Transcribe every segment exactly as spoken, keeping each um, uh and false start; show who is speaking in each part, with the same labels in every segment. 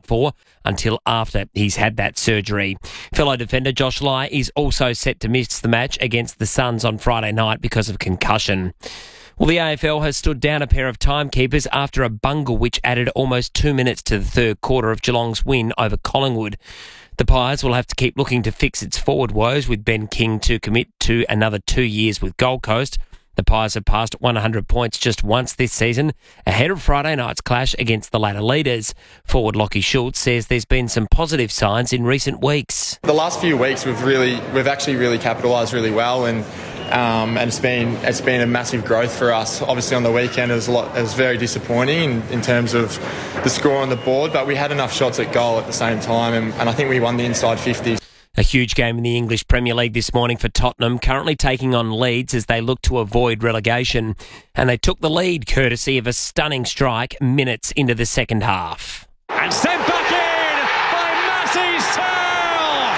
Speaker 1: for until after he's had that surgery. Fellow defender Josh Lai is also set to miss the match against the Suns on Friday night because of concussion. Well, the A F L has stood down a pair of timekeepers after a bungle which added almost two minutes to the third quarter of Geelong's win over Collingwood. The Pies will have to keep looking to fix its forward woes with Ben King to commit to another two years with Gold Coast. The Pies have passed one hundred points just once this season, ahead of Friday night's clash against the ladder leaders. Forward Lockie Schultz says there's been some positive signs in recent weeks.
Speaker 2: The last few weeks we've really, we've actually really capitalised really well, and um, and it's been it's been a massive growth for us. Obviously on the weekend it was a lot, it was very disappointing in, in terms of the score on the board, but we had enough shots at goal at the same time, and, and I think we won the inside fifties.
Speaker 1: A huge game in the English Premier League this morning for Tottenham, currently taking on Leeds as they look to avoid relegation. And they took the lead courtesy of a stunning strike minutes into the second half.
Speaker 3: And sent back in by Massey's tail!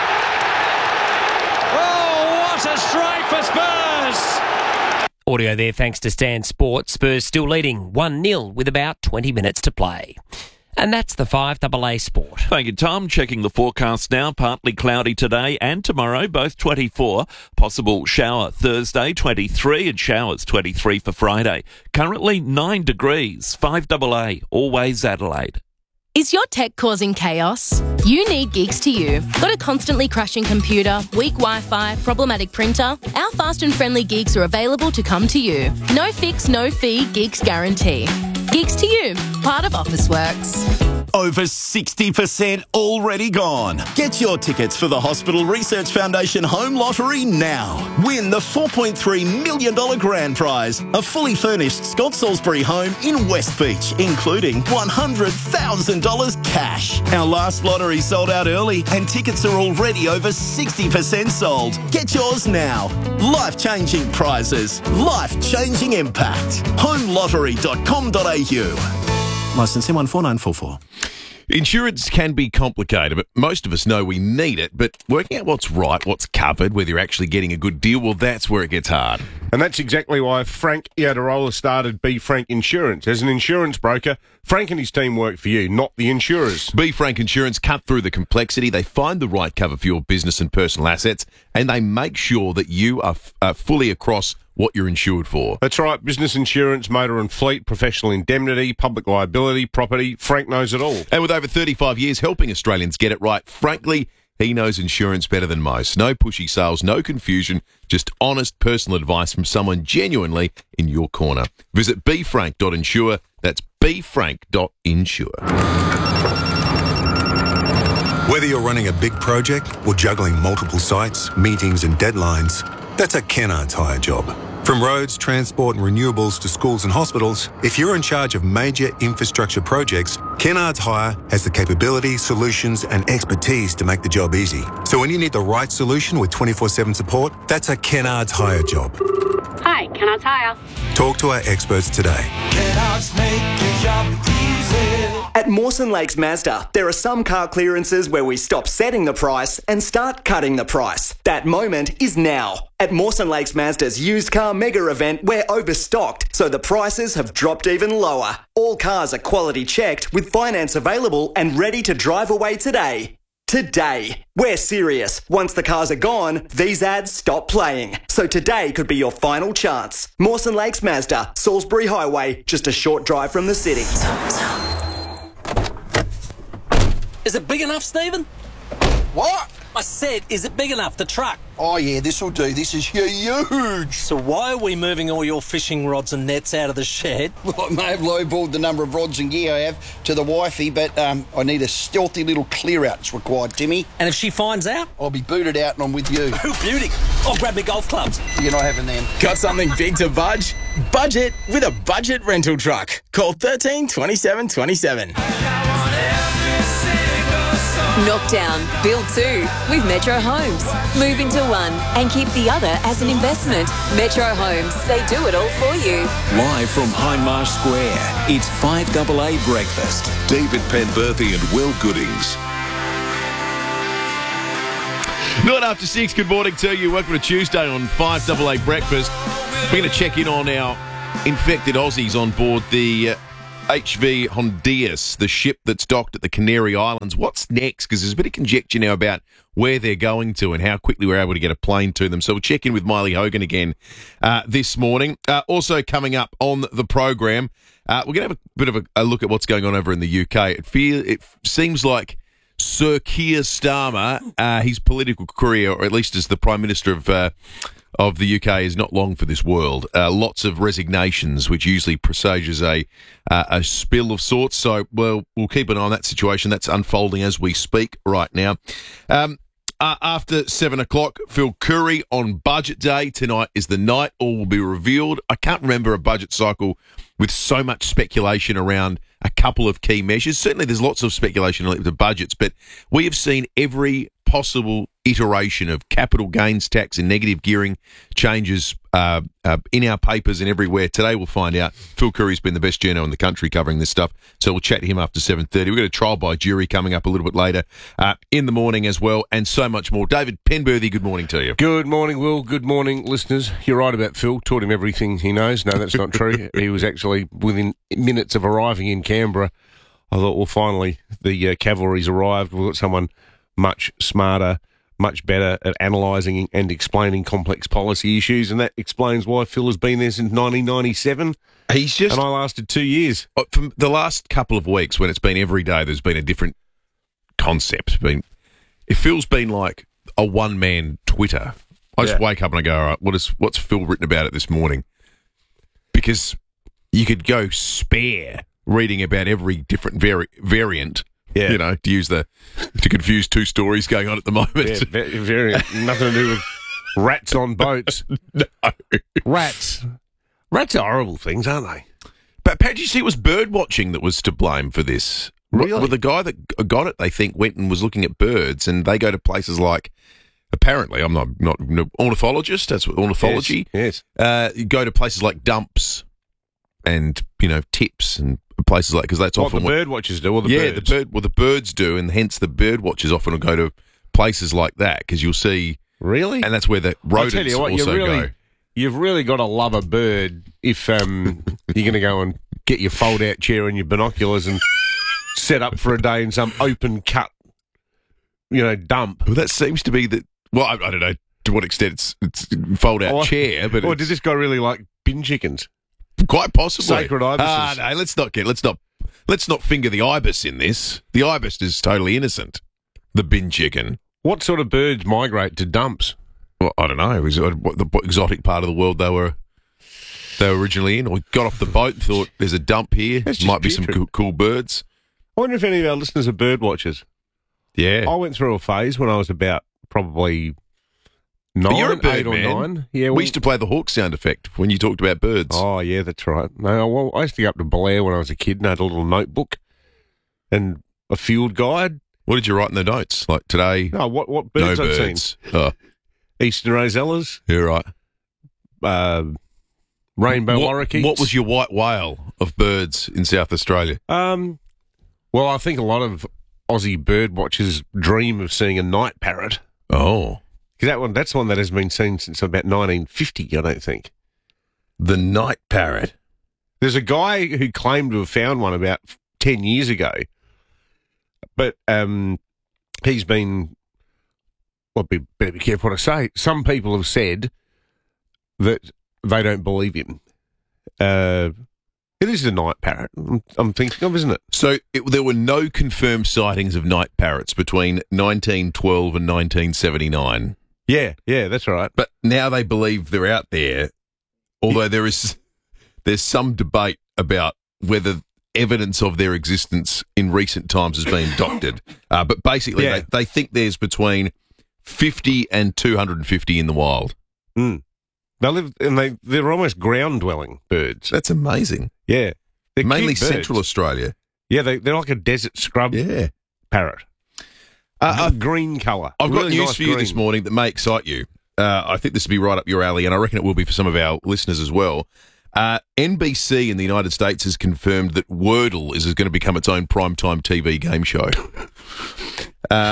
Speaker 3: Oh, what a strike for Spurs!
Speaker 1: Audio there thanks to Stan Sport. Spurs still leading one nil with about twenty minutes to play. And that's the five A A Sport.
Speaker 4: Thank you, Tom. Checking the forecast now. Partly cloudy today and tomorrow, both twenty-four. Possible shower Thursday, twenty-three, and showers twenty-three for Friday. Currently nine degrees. five A A, always Adelaide.
Speaker 5: Is your tech causing chaos? You need Geeks to You. Got a constantly crashing computer, weak Wi-Fi, problematic printer? Our fast and friendly Geeks are available to come to you. No fix, no fee, Geeks guarantee. Geeks to You, part of Officeworks.
Speaker 6: Over sixty percent already gone. Get your tickets for the Hospital Research Foundation Home Lottery now. Win the four point three million dollars grand prize, a fully furnished Scott Salisbury home in West Beach, including one hundred thousand dollars cash. Our last lottery sold out early and tickets are already over sixty percent sold. Get yours now. Life-changing prizes, life-changing impact. home lottery dot com dot a u. Licence M one four nine four four.
Speaker 7: Insurance can be complicated, but most of us know we need it. But working out what's right, what's covered, whether you're actually getting a good deal, well, that's where it gets hard.
Speaker 8: And that's exactly why Frank Iadarola started Be Frank Insurance. As an insurance broker, Frank and his team work for you, not the insurers.
Speaker 7: Be Frank Insurance cut through the complexity. They find the right cover for your business and personal assets, and they make sure that you are f- uh, fully across what you're insured for.
Speaker 8: That's right. Business insurance, motor and fleet, professional indemnity, public liability, property. Frank knows it all.
Speaker 7: And with over thirty-five years helping Australians get it right, frankly, he knows insurance better than most. No pushy sales, no confusion, just honest personal advice from someone genuinely in your corner. Visit be frank dot insure. That's be frank dot insure.
Speaker 9: Whether you're running a big project or juggling multiple sites, meetings and deadlines, that's a Kennards Hire job. From roads, transport and renewables to schools and hospitals, if you're in charge of major infrastructure projects, Kennards Hire has the capability, solutions and expertise to make the job easy. So when you need the right solution with twenty-four seven support, that's a Kennards Hire job.
Speaker 10: Hi, Kennards Hire.
Speaker 9: Talk to our experts today.
Speaker 11: Kennards make your job easy. At Mawson Lakes Mazda, there are some car clearances where we stop setting the price and start cutting the price. That moment is now. At Mawson Lakes Mazda's used car mega event, we're overstocked, so the prices have dropped even lower. All cars are quality checked with finance available and ready to drive away today. Today. We're serious. Once the cars are gone, these ads stop playing. So today could be your final chance. Mawson Lakes Mazda, Salisbury Highway, just a short drive from the city.
Speaker 12: Is it big enough, Stephen?
Speaker 13: What?
Speaker 12: I said, is it big enough, the truck?
Speaker 13: Oh, yeah, this'll do. This is huge.
Speaker 12: So why are we moving all your fishing rods and nets out of the shed?
Speaker 13: Well, I may have lowballed the number of rods and gear I have to the wifey, but um, I need a stealthy little clear-out that's required, Timmy.
Speaker 12: And if she finds out?
Speaker 13: I'll be booted out and I'm with you.
Speaker 12: Oh, beauty. I'll grab me golf clubs.
Speaker 13: You're not having them.
Speaker 14: Got something big to budge? Budget with a budget rental truck. Call thirteen twenty-seven twenty-seven.
Speaker 15: Knockdown, build two with Metro Homes. Move into one and keep the other as an investment. Metro Homes, they do it all for you.
Speaker 16: Live from Hindmarsh Square, it's five A A Breakfast. David Penberthy and Will Goodings.
Speaker 7: Nine after six, good morning to you. Welcome to Tuesday on five A A Breakfast. We're going to check in on our infected Aussies on board the uh, H V Honduras, the ship that's docked at the Canary Islands. What's next? Because there's a bit of conjecture now about where they're going to and how quickly we're able to get a plane to them. So we'll check in with Miley Hogan again uh, this morning. Uh, also coming up on the program, uh, we're going to have a bit of a, a look at what's going on over in the U K. It, feel, it seems like Sir Keir Starmer, uh, his political career, or at least as the Prime Minister of uh, of the U K, is not long for this world. Uh, lots of resignations, which usually presages a uh, a spill of sorts. So, well, we'll keep an eye on that situation. That's unfolding as we speak right now. Um, uh, after seven o'clock, Phil Curry on Budget Day. Tonight is the night all will be revealed. I can't remember a budget cycle with so much speculation around a couple of key measures. Certainly there's lots of speculation related to budgets, but we have seen every possible iteration of capital gains tax and negative gearing changes uh, uh, in our papers and everywhere. Today we'll find out. Phil Curry's been the best journo in the country covering this stuff, so we'll chat to him after seven thirty. We've got a trial by jury coming up a little bit later uh, in the morning as well, and so much more. David Penberthy, good morning to you.
Speaker 8: Good morning, Will. Good morning, listeners. You're right about Phil. Taught him everything he knows. No, that's not true. He was actually within minutes of arriving in Canberra. I thought, well, finally, the uh, cavalry's arrived. We've got someone much smarter, much better at analysing and explaining complex policy issues, and that explains why Phil has been there since nineteen ninety-seven.
Speaker 7: He's just...
Speaker 8: And I lasted two years.
Speaker 7: From the last couple of weeks, when it's been every day, there's been a different concept. Been, it feels been like a one-man Twitter. I just
Speaker 8: Yeah.
Speaker 7: wake up and I go, all right, what is, what's Phil written about it this morning? Because you could go spare reading about every different vari- variant.
Speaker 8: Yeah.
Speaker 7: You know, to use the, to confuse two stories going on at the moment.
Speaker 8: Yeah, very, very nothing to do with rats on boats.
Speaker 7: No.
Speaker 8: Rats. Rats are horrible things, aren't they?
Speaker 7: But, Pat, did you see it was bird watching that was to blame for this?
Speaker 8: Really?
Speaker 7: Well, the guy that got it, they think, went and was looking at birds, and they go to places like, apparently, I'm not not an ornithologist, that's what ornithology.
Speaker 8: Yes. yes.
Speaker 7: Uh, you go to places like dumps and, you know, tips and places like, because that's
Speaker 8: What
Speaker 7: often
Speaker 8: the bird watchers do, or the
Speaker 7: yeah,
Speaker 8: birds?
Speaker 7: the bird, well, the birds do, and hence the bird watchers often will go to places like that, because you'll see,
Speaker 8: Really?
Speaker 7: and that's where the
Speaker 8: I'll
Speaker 7: rodents
Speaker 8: tell you what, you
Speaker 7: also
Speaker 8: really,
Speaker 7: go.
Speaker 8: You've really got to love a bird if um, you're going to go and get your fold-out chair and your binoculars and set up for a day in some open cut, you know, dump.
Speaker 7: Well, that seems to be the, well, I, I don't know to what extent it's, it's fold-out
Speaker 8: Or-
Speaker 7: chair, but
Speaker 8: Or
Speaker 7: it's
Speaker 8: did this guy really like bin chickens?
Speaker 7: quite possibly.
Speaker 8: Sacred ibises.
Speaker 7: Ah, no, let's not get, let's not, let's not finger the ibis in this. The ibis is totally innocent. The bin chicken.
Speaker 8: What sort of birds migrate to dumps?
Speaker 7: Well, I don't know. Is it what the what exotic part of the world they were they were originally in, or got off the boat and thought there's a dump here.
Speaker 8: That's just
Speaker 7: Might be some
Speaker 8: putrid.
Speaker 7: cool, cool birds.
Speaker 8: I wonder if any of our listeners are bird watchers.
Speaker 7: Yeah.
Speaker 8: I went through a phase when I was about probably
Speaker 7: But
Speaker 8: nine,
Speaker 7: you're a bird,
Speaker 8: eight or
Speaker 7: man.
Speaker 8: nine. Yeah,
Speaker 7: we
Speaker 8: well-
Speaker 7: used to play the hawk sound effect when you talked about birds.
Speaker 8: Oh, yeah, that's right. No, well, I used to go up to Blair when I was a kid and I had a little notebook and a field guide.
Speaker 7: What did you write in the notes? Like today,
Speaker 8: No, what what
Speaker 7: no
Speaker 8: birds I'd
Speaker 7: birds.
Speaker 8: seen.
Speaker 7: Oh,
Speaker 8: Eastern rosellas,
Speaker 7: you're right.
Speaker 8: uh, rainbow
Speaker 7: What,
Speaker 8: lorikeets.
Speaker 7: what was your white whale of birds in South Australia?
Speaker 8: Um, well, I think a lot of Aussie bird watchers dream of seeing a night parrot.
Speaker 7: Oh,
Speaker 8: Because that one, that's one that has been seen since about nineteen fifty, I don't think.
Speaker 7: the night parrot.
Speaker 8: There's a guy who claimed to have found one about ten years ago, but um, he's been, well, be, better be careful what I say. Some people have said that they don't believe him. Uh, it is the night parrot, I'm, I'm thinking of, isn't it?
Speaker 7: So it, there were no confirmed sightings of night parrots between nineteen twelve and nineteen seventy-nine.
Speaker 8: Yeah, yeah, that's right.
Speaker 7: But now they believe they're out there, although there is there's some debate about whether evidence of their existence in recent times has been doctored. Uh, but basically,
Speaker 8: Yeah.
Speaker 7: they, they think there's between fifty and two hundred fifty in the wild.
Speaker 8: Mm. They live, and they, they're almost ground-dwelling birds.
Speaker 7: That's amazing.
Speaker 8: Yeah. They're
Speaker 7: Mainly
Speaker 8: cute birds.
Speaker 7: Central Australia.
Speaker 8: Yeah, they, they're like a desert scrub
Speaker 7: Yeah.
Speaker 8: parrot.
Speaker 7: Uh,
Speaker 8: A green colour.
Speaker 7: I've got
Speaker 8: Really
Speaker 7: news
Speaker 8: nice
Speaker 7: for you
Speaker 8: green.
Speaker 7: this morning that may excite you. Uh, I think this will be right up your alley, and I reckon it will be for some of our listeners as well. Uh, N B C in the United States has confirmed that Wordle is going to become its own primetime T V game show. Uh,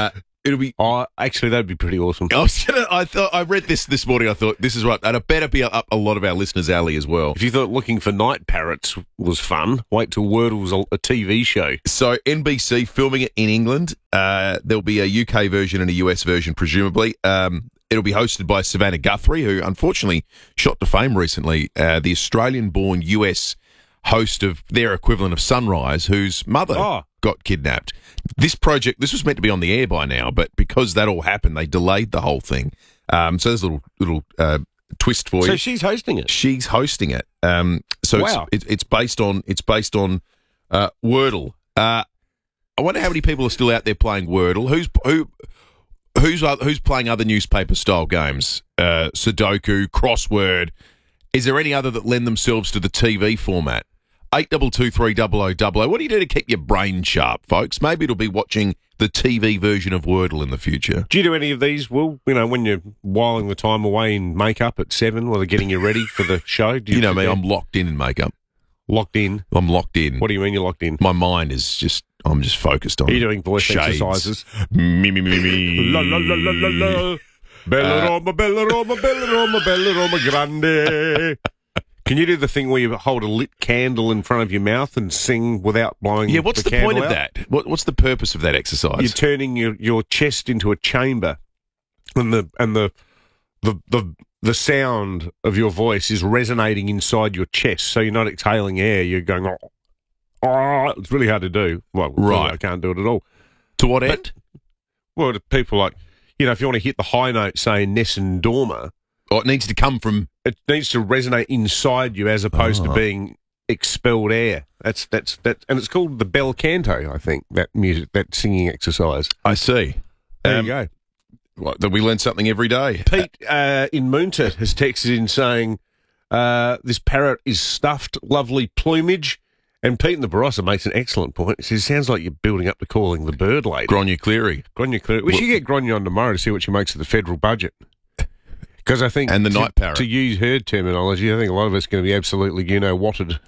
Speaker 7: it'll be.
Speaker 8: Oh, actually, that'd be pretty awesome.
Speaker 7: I was gonna, I thought I read this this morning. I thought this is right, and it better be up a lot of our listeners' alley as well.
Speaker 8: If you thought looking for night parrots was fun, wait till Wordle's a, a T V show.
Speaker 7: So N B C filming it in England. Uh, there'll be a U K version and a U S version, presumably. Um, it'll be hosted by Savannah Guthrie, who unfortunately shot to fame recently. Uh, the Australian-born U S host of their equivalent of Sunrise, whose mother
Speaker 8: Oh.
Speaker 7: got kidnapped. This project, this was meant to be on the air by now, but because that all happened, they delayed the whole thing. Um, so there's a little little uh, twist for
Speaker 8: So
Speaker 7: you.
Speaker 8: she's hosting it.
Speaker 7: She's hosting it. Um, so
Speaker 8: Wow.
Speaker 7: it's, it's it's based on it's based on uh, Wordle. Uh, I wonder how many people are still out there playing Wordle. Who's who? Who's oth- who's playing other newspaper style games? Uh, Sudoku, crossword. Is there any other that lend themselves to the T V format? Eight double two three double o double o. What do you do to keep your brain sharp, folks? Maybe it'll be watching the T V version of Wordle in the future.
Speaker 8: Do you do any of these, Will? You know, when you're whiling the time away in makeup at seven while they're getting you ready for the show? Do
Speaker 7: You know me,
Speaker 8: prepare?
Speaker 7: I'm locked in in makeup.
Speaker 8: Locked in?
Speaker 7: I'm locked in.
Speaker 8: What do you mean you're locked in?
Speaker 7: My mind is just, I'm just focused on
Speaker 8: Are you doing voice
Speaker 7: shades.
Speaker 8: exercises?
Speaker 7: Me, me, me, me.
Speaker 8: La, la, la, la, la, la. Bella
Speaker 7: Uh,
Speaker 8: Roma, Bella Roma, Bella Roma, Bella Roma Grande. Can you do the thing where you hold a lit candle in front of your mouth and sing without blowing
Speaker 7: Yeah, what's
Speaker 8: the,
Speaker 7: the, point
Speaker 8: candle
Speaker 7: of
Speaker 8: out?
Speaker 7: that? What, what's the purpose of that exercise?
Speaker 8: You're turning your, your chest into a chamber, and the and the the the the sound of your voice is resonating inside your chest, so you're not exhaling air. You're going, oh, oh. It's really hard to do. Well, really,
Speaker 7: Right.
Speaker 8: I can't do it at all.
Speaker 7: To what
Speaker 8: But-
Speaker 7: end?
Speaker 8: Well, to people like, you know, if you want to hit the high note, say Nessun Dorma,
Speaker 7: Oh, it needs to come from.
Speaker 8: it needs to resonate inside you as opposed
Speaker 7: Oh.
Speaker 8: to being expelled air. That's that's that, and it's called the bel canto. I think that music, that singing exercise.
Speaker 7: I see.
Speaker 8: There
Speaker 7: Um,
Speaker 8: you go.
Speaker 7: What, that we learn something every day.
Speaker 8: Pete uh, in Moontet has texted in saying uh, this parrot is stuffed, lovely plumage. And Pete in the Barossa makes an excellent point. He says, sounds like you're building up to calling the bird lady.
Speaker 7: Gráinne Cleary.
Speaker 8: Gráinne Cleary. We
Speaker 7: Well-
Speaker 8: should get Gráinne on tomorrow to see what she makes of the federal budget. Because I think,
Speaker 7: And the
Speaker 8: to,
Speaker 7: night parrot.
Speaker 8: to use her terminology, I think a lot of us are going to be absolutely, you know, watted.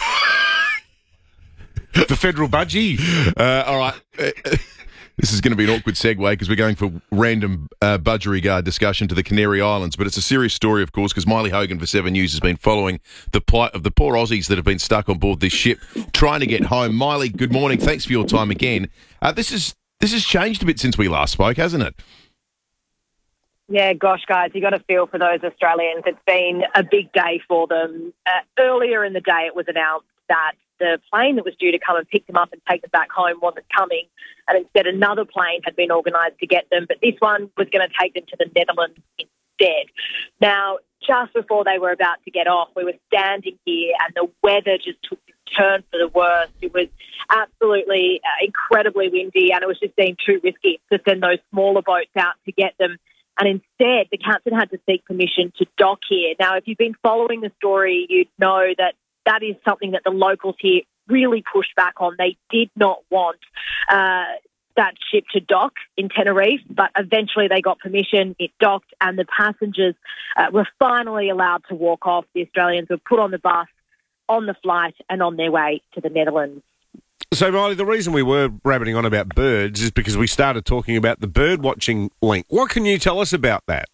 Speaker 8: The federal budgie.
Speaker 7: Uh, all right. Uh, This is going to be an awkward segue because we're going for random uh, budgerigard discussion to the Canary Islands, but it's a serious story, of course, because Miley Hogan for Seven News has been following the plight of the poor Aussies that have been stuck on board this ship trying to get home. Miley, good morning. Thanks for your time again. Uh, this is this has changed a bit since we last spoke, hasn't it?
Speaker 17: Yeah, gosh, guys, you got to feel for those Australians. It's been a big day for them. Uh, earlier in the day, it was announced that the plane that was due to come and pick them up and take them back home wasn't coming, and instead another plane had been organised to get them, but this one was going to take them to the Netherlands instead. Now, just before they were about to get off, we were standing here and the weather just took this turn for the worst. It was absolutely uh, incredibly windy, and it was just being too risky to send those smaller boats out to get them. And instead, the captain had to seek permission to dock here. Now, if you've been following the story, you'd know that that is something that the locals here really pushed back on. They did not want uh, that ship to dock in Tenerife, but eventually they got permission. It docked, and the passengers uh, were finally allowed to walk off. The Australians were put on the bus, on the flight, and on their way to the Netherlands.
Speaker 8: So, Miley, the reason we were rabbiting on about birds is because we started talking about the bird watching link. What can you tell us about that?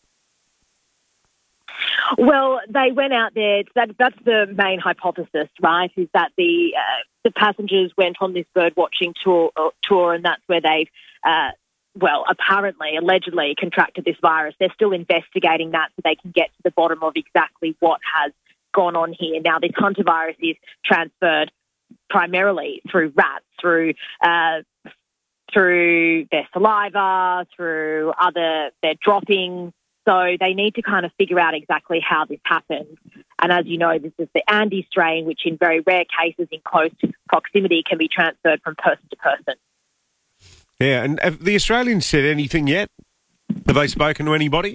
Speaker 17: Well, they went out there. That, that's the main hypothesis, right? Is that the uh, the passengers went on this bird watching tour, uh, tour, and that's where they've, uh, well, apparently, allegedly contracted this virus. They're still investigating that so they can get to the bottom of exactly what has gone on here. Now, this Hunter virus is transferred primarily through rats, through uh, through their saliva, through other their droppings. So they need to kind of figure out exactly how this happened. And as you know, this is the Andes strain, which in very rare cases in close proximity can be transferred from person to person.
Speaker 8: Yeah, and have the Australians said anything yet? Have they spoken to anybody?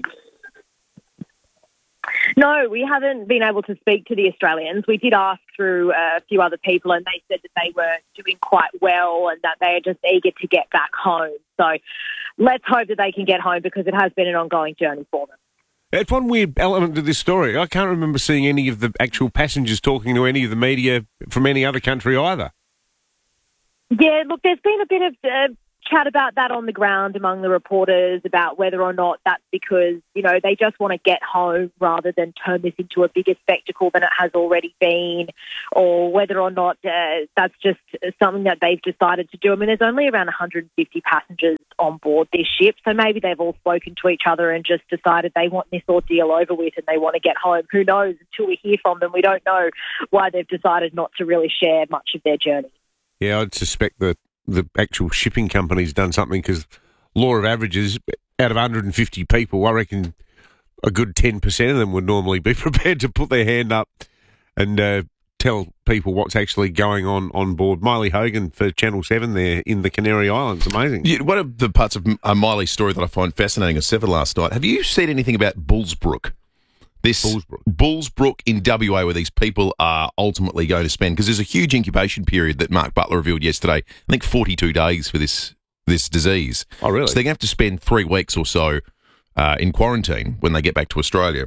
Speaker 17: No, we haven't been able to speak to the Australians. We did ask through a few other people, and they said that they were doing quite well and that they are just eager to get back home. So let's hope that they can get home because it has been an ongoing journey for them.
Speaker 8: It's one weird element to this story. I can't remember seeing any of the actual passengers talking to any of the media from any other country either.
Speaker 17: Yeah, look, there's been a bit of uh, chat about that on the ground among the reporters about whether or not that's because, you know, they just want to get home rather than turn this into a bigger spectacle than it has already been, or whether or not uh, that's just something that they've decided to do. I mean, there's only around one hundred fifty passengers on board this ship, so maybe they've all spoken to each other and just decided they want this ordeal over with and they want to get home. Who knows? Until we hear from them, we don't know why they've decided not to really share much of their journey.
Speaker 8: Yeah, I'd suspect that the actual shipping company's done something, because law of averages, out of one hundred fifty people, I reckon a good ten percent of them would normally be prepared to put their hand up and uh, tell people what's actually going on on board. Miley Hogan for Channel seven there in the Canary Islands. Amazing.
Speaker 7: Yeah, one of the parts of uh, Miley's story that I find fascinating, I said last night, have you seen anything about Bullsbrook? This
Speaker 8: Bullsbrook.
Speaker 7: Bullsbrook in W A, where these people are ultimately going to spend, because there's a huge incubation period that Mark Butler revealed yesterday. I think forty-two days for this this disease.
Speaker 8: Oh, really?
Speaker 7: So they're going to have to spend three weeks or so uh, in quarantine when they get back to Australia.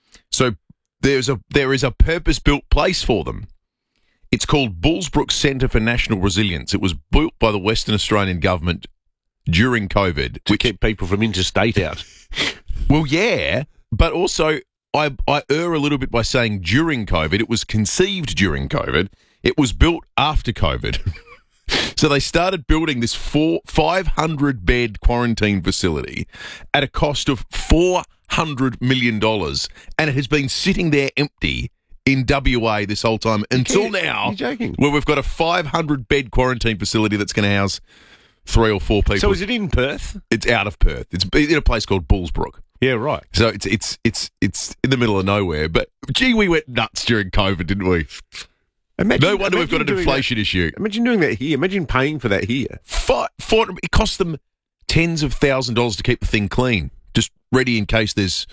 Speaker 7: So there's a there is a purpose-built place for them. It's called Bullsbrook Centre for National Resilience. It was built by the Western Australian government during COVID.
Speaker 8: To keep people from interstate out.
Speaker 7: Well, yeah, but also I, I err a little bit by saying during COVID. It was conceived during COVID. It was built after COVID. So they started building this four, five hundred bed quarantine facility at a cost of four hundred million dollars, and it has been sitting there empty in W A this whole time until now,
Speaker 8: you're joking.
Speaker 7: where we've got a five hundred bed quarantine facility that's going to house three or four people.
Speaker 8: So is it in Perth?
Speaker 7: It's out of Perth. It's in a place called Bullsbrook.
Speaker 8: Yeah, right.
Speaker 7: So it's it's it's it's in the middle of nowhere. But gee, we went nuts during COVID, didn't we?
Speaker 8: Imagine,
Speaker 7: no wonder we've got an inflation
Speaker 8: that,
Speaker 7: issue.
Speaker 8: Imagine doing that here. Imagine paying for that here.
Speaker 7: For, for, it cost them tens of thousands of dollars to keep the thing clean, just ready in case there's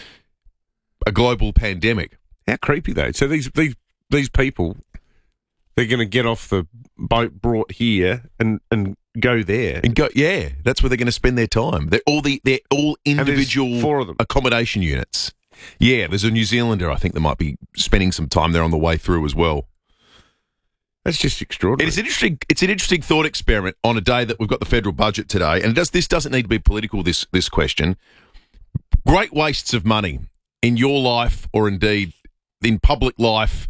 Speaker 7: a global pandemic.
Speaker 8: How creepy, though. So these these these people, they're going to get off the boat brought here and, and go there.
Speaker 7: And go, yeah, that's where they're going to spend their time. They're all the they're all individual
Speaker 8: four of them.
Speaker 7: accommodation units. Yeah, there's a New Zealander, I think, that might be spending some time there on the way through as well.
Speaker 8: That's just extraordinary.
Speaker 7: It's an interesting. It's an interesting thought experiment on a day that we've got the federal budget today, and it does, this doesn't need to be political. This this question, great wastes of money in your life, or indeed in public life.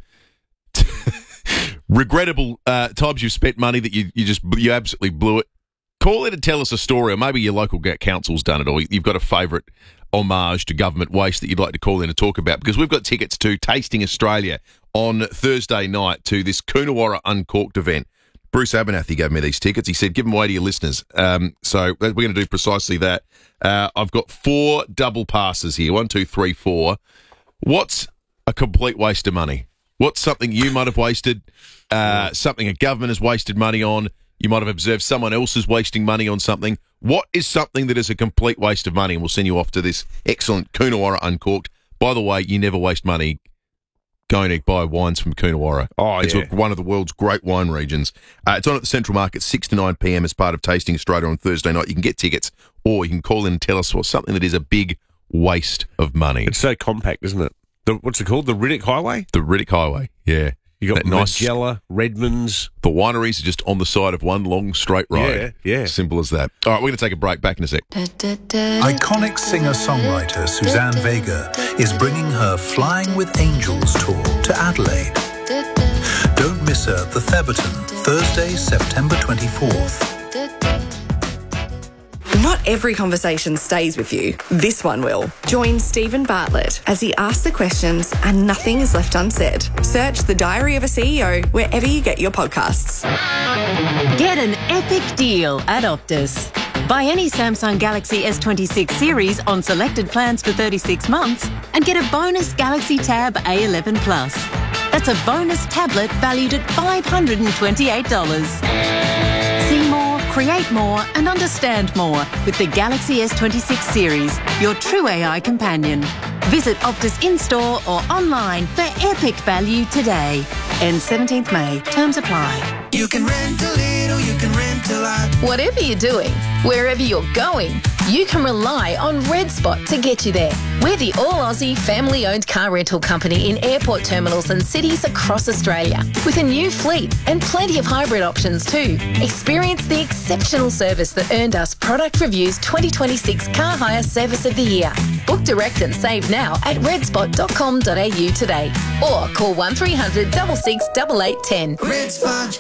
Speaker 7: Regrettable uh, times you've spent money that you you just you absolutely blew it. Call in and tell us a story, or maybe your local council's done it, or you've got a favourite homage to government waste that you'd like to call in and talk about, because we've got tickets to Tasting Australia on Thursday night to this Coonawarra Uncorked event. Bruce Abernathy gave me these tickets. He said, give them away to your listeners. Um, so we're going to do precisely that. Uh, I've got four double passes here. One, two, three, four. What's a complete waste of money? What's something you might have wasted? Uh, something a government has wasted money on? You might have observed someone else is wasting money on something. What is something that is a complete waste of money? And we'll send you off to this excellent Coonawarra Uncorked. By the way, you never waste money going to buy wines from Coonawarra.
Speaker 8: Oh,
Speaker 7: it's
Speaker 8: yeah.
Speaker 7: one of the world's great wine regions. Uh, it's on at the Central Market, six to nine p.m. as part of Tasting Australia on Thursday night. You can get tickets, or you can call in and tell us what's something that is a big waste of money.
Speaker 8: It's so compact, isn't it? The, what's it called? The Riddick Highway?
Speaker 7: The Riddick Highway, yeah.
Speaker 8: You got
Speaker 7: that nice,
Speaker 8: Magella, Redmond's.
Speaker 7: The wineries are just on the side of one long straight road.
Speaker 8: Yeah, yeah.
Speaker 7: Simple as that. All right, we're going to take a break. Back in a sec.
Speaker 18: Iconic singer-songwriter Suzanne Vega is bringing her Flying with Angels tour to Adelaide. Don't miss her at the Theberton, Thursday, September twenty-fourth.
Speaker 19: Not every conversation stays with you. This one will. Join Stephen Bartlett as he asks the questions and nothing is left unsaid. Search The Diary of a C E O wherever you get your podcasts.
Speaker 20: Get an epic deal at Optus. Buy any Samsung Galaxy S twenty-six series on selected plans for thirty-six months and get a bonus Galaxy Tab A eleven Plus. That's a bonus tablet valued at five hundred twenty-eight dollars. See more, create more and understand more with the Galaxy S twenty-six series, your true A I companion. Visit Optus in-store or online for epic value today. Ends seventeenth May. Terms apply.
Speaker 21: You can rent a little, you can rent a lot.
Speaker 22: Whatever you're doing, wherever you're going,
Speaker 21: you can rely on Red Spot to get you there. We're the all-Aussie, family-owned car rental company in airport terminals and cities across Australia, with a new fleet and plenty of hybrid options too. Experience the exceptional service that earned us Product Review's twenty twenty-six Car Hire Service of the Year. Book direct and save now at red spot dot com dot a u today, or call one three hundred, six six, eight eight one zero. Red Spot.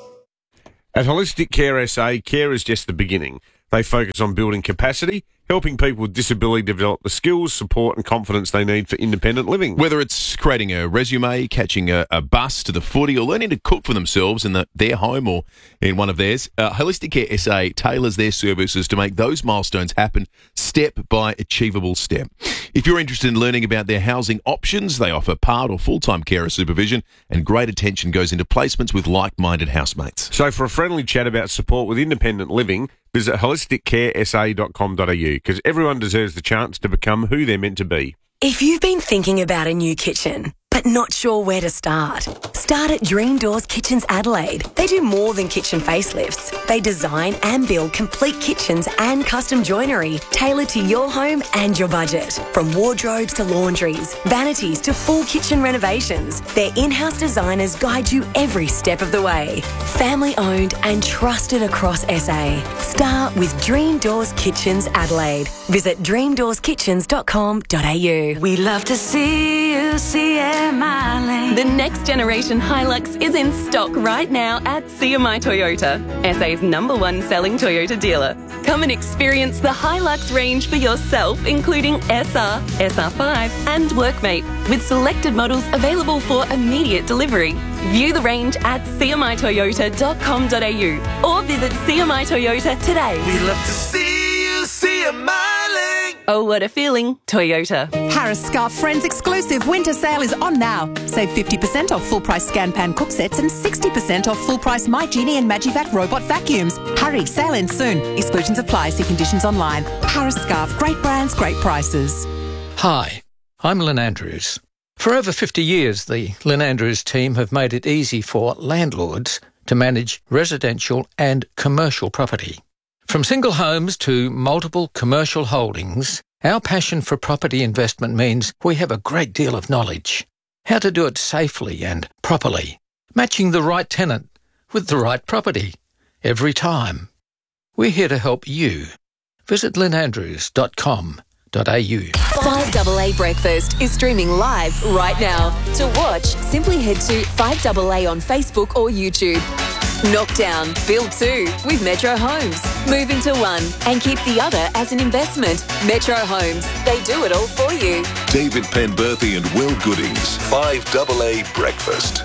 Speaker 8: At Holistic Care S A, care is just the beginning. They focus on building capacity, helping people with disability develop the skills, support and confidence they need for independent living.
Speaker 7: Whether it's creating a resume, catching a, a bus to the footy, or learning to cook for themselves in the, their home or in one of theirs, uh, Holistic Care S A tailors their services to make those milestones happen step by achievable step. If you're interested in learning about their housing options, they offer part or full-time carer supervision, and great attention goes into placements with like-minded housemates.
Speaker 8: So for a friendly chat about support with independent living, visit holistic care s a dot com dot a u, because everyone deserves the chance to become who they're meant to be.
Speaker 22: If you've been thinking about a new kitchen, but not sure where to start, start at Dream Doors Kitchens Adelaide. They do more than kitchen facelifts. They design and build complete kitchens and custom joinery tailored to your home and your budget. From wardrobes to laundries, vanities to full kitchen renovations, their in-house designers guide you every step of the way. Family owned and trusted across S A. Start with Dream Doors Kitchens Adelaide. Visit dream doors kitchens dot com dot a u.
Speaker 23: We love to see you see it.
Speaker 24: The next generation Hilux is in stock right now at C M I Toyota, S A's number one selling Toyota dealer. Come and experience the Hilux range for yourself, including S R, S R five and Workmate, with selected models available for immediate delivery. View the range at c m i toyota dot com dot a u or visit C M I Toyota today.
Speaker 23: We love to see you see a miling.
Speaker 24: Oh, what a feeling, Toyota.
Speaker 25: Harris Scarf Friends exclusive winter sale is on now. Save fifty percent off full-price Scan Pan cook sets and sixty percent off full-price My Genie and Magivac robot vacuums. Hurry, sale ends soon. Exclusions apply. See conditions online. Harris Scarf, great brands, great prices.
Speaker 26: Hi, I'm Lynn Andrews. For over fifty years, the Lynn Andrews team have made it easy for landlords to manage residential and commercial property. From single homes to multiple commercial holdings, our passion for property investment means we have a great deal of knowledge. How to do it safely and properly, matching the right tenant with the right property every time. We're here to help you. Visit lynn andrews dot com dot a u.
Speaker 15: five double A Breakfast is streaming live right now. To watch, simply head to five double A on Facebook or YouTube. Knock down, build two with Metro Homes. Move into one and keep the other as an investment. Metro Homes, they do it all for you.
Speaker 16: David Penberthy and Will Goodings, five double A Breakfast.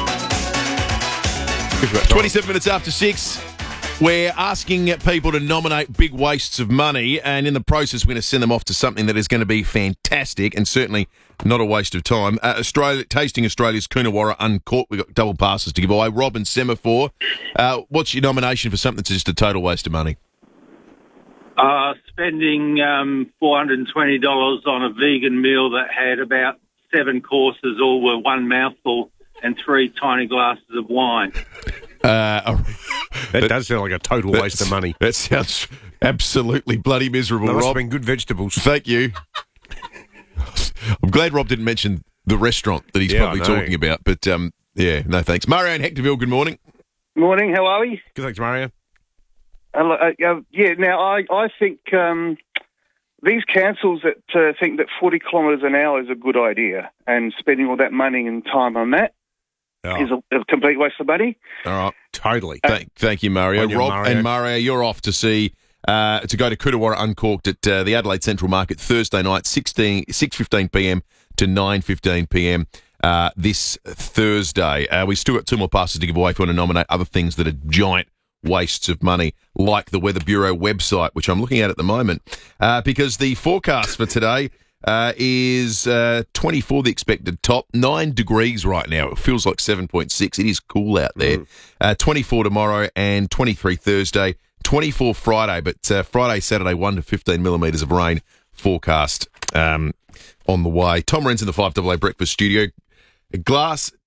Speaker 7: twenty-seven minutes after six. We're asking people to nominate big wastes of money, and in the process, we're going to send them off to something that is going to be fantastic and certainly not a waste of time. Uh, Australia, tasting Australia's Coonawarra Uncorked. We've got double passes to give away. Rob and Semaphore, uh, what's your nomination for something that's just a total waste of money?
Speaker 27: Uh, spending um, four hundred twenty dollars on a vegan meal that had about seven courses, all were one mouthful, and three tiny glasses of wine.
Speaker 7: Uh,
Speaker 8: that, that does sound like a total waste of money.
Speaker 7: That sounds absolutely bloody miserable,
Speaker 8: Rob. Must have
Speaker 7: been
Speaker 8: good vegetables.
Speaker 7: Thank you. I'm glad Rob didn't mention the restaurant that he's
Speaker 8: Yeah,
Speaker 7: probably
Speaker 8: I know.
Speaker 7: talking about, but um, yeah, no thanks. Mario and Hectorville, good morning.
Speaker 28: Morning, how are we?
Speaker 8: Good, thanks, Mario.
Speaker 28: Uh, uh, yeah, now I, I think um, these councils that uh, think that forty kilometres an hour is a good idea and spending all that money and time on that
Speaker 7: Oh.
Speaker 28: is a, a complete waste of money.
Speaker 7: All right.
Speaker 8: Totally.
Speaker 7: Thank, thank you, Mario.
Speaker 8: On you,
Speaker 7: Rob
Speaker 8: Mario.
Speaker 7: and Mario, you're off to see, uh, to go to Coonawarra Uncorked at uh, the Adelaide Central Market Thursday night, sixteen, six fifteen p m to nine fifteen p m uh, this Thursday. Uh, we've still got two more passes to give away if you want to nominate other things that are giant wastes of money, like the Weather Bureau website, which I'm looking at at the moment, uh, because the forecast for today uh, is uh, twenty-four, the expected top, nine degrees right now. It feels like seven point six. It is cool out there. Mm. Uh, twenty-four tomorrow and twenty-three Thursday, twenty-four Friday, but uh, Friday, Saturday, one to fifteen millimetres of rain forecast um, on the way. Tom Wren's in the five double A Breakfast studio. Glass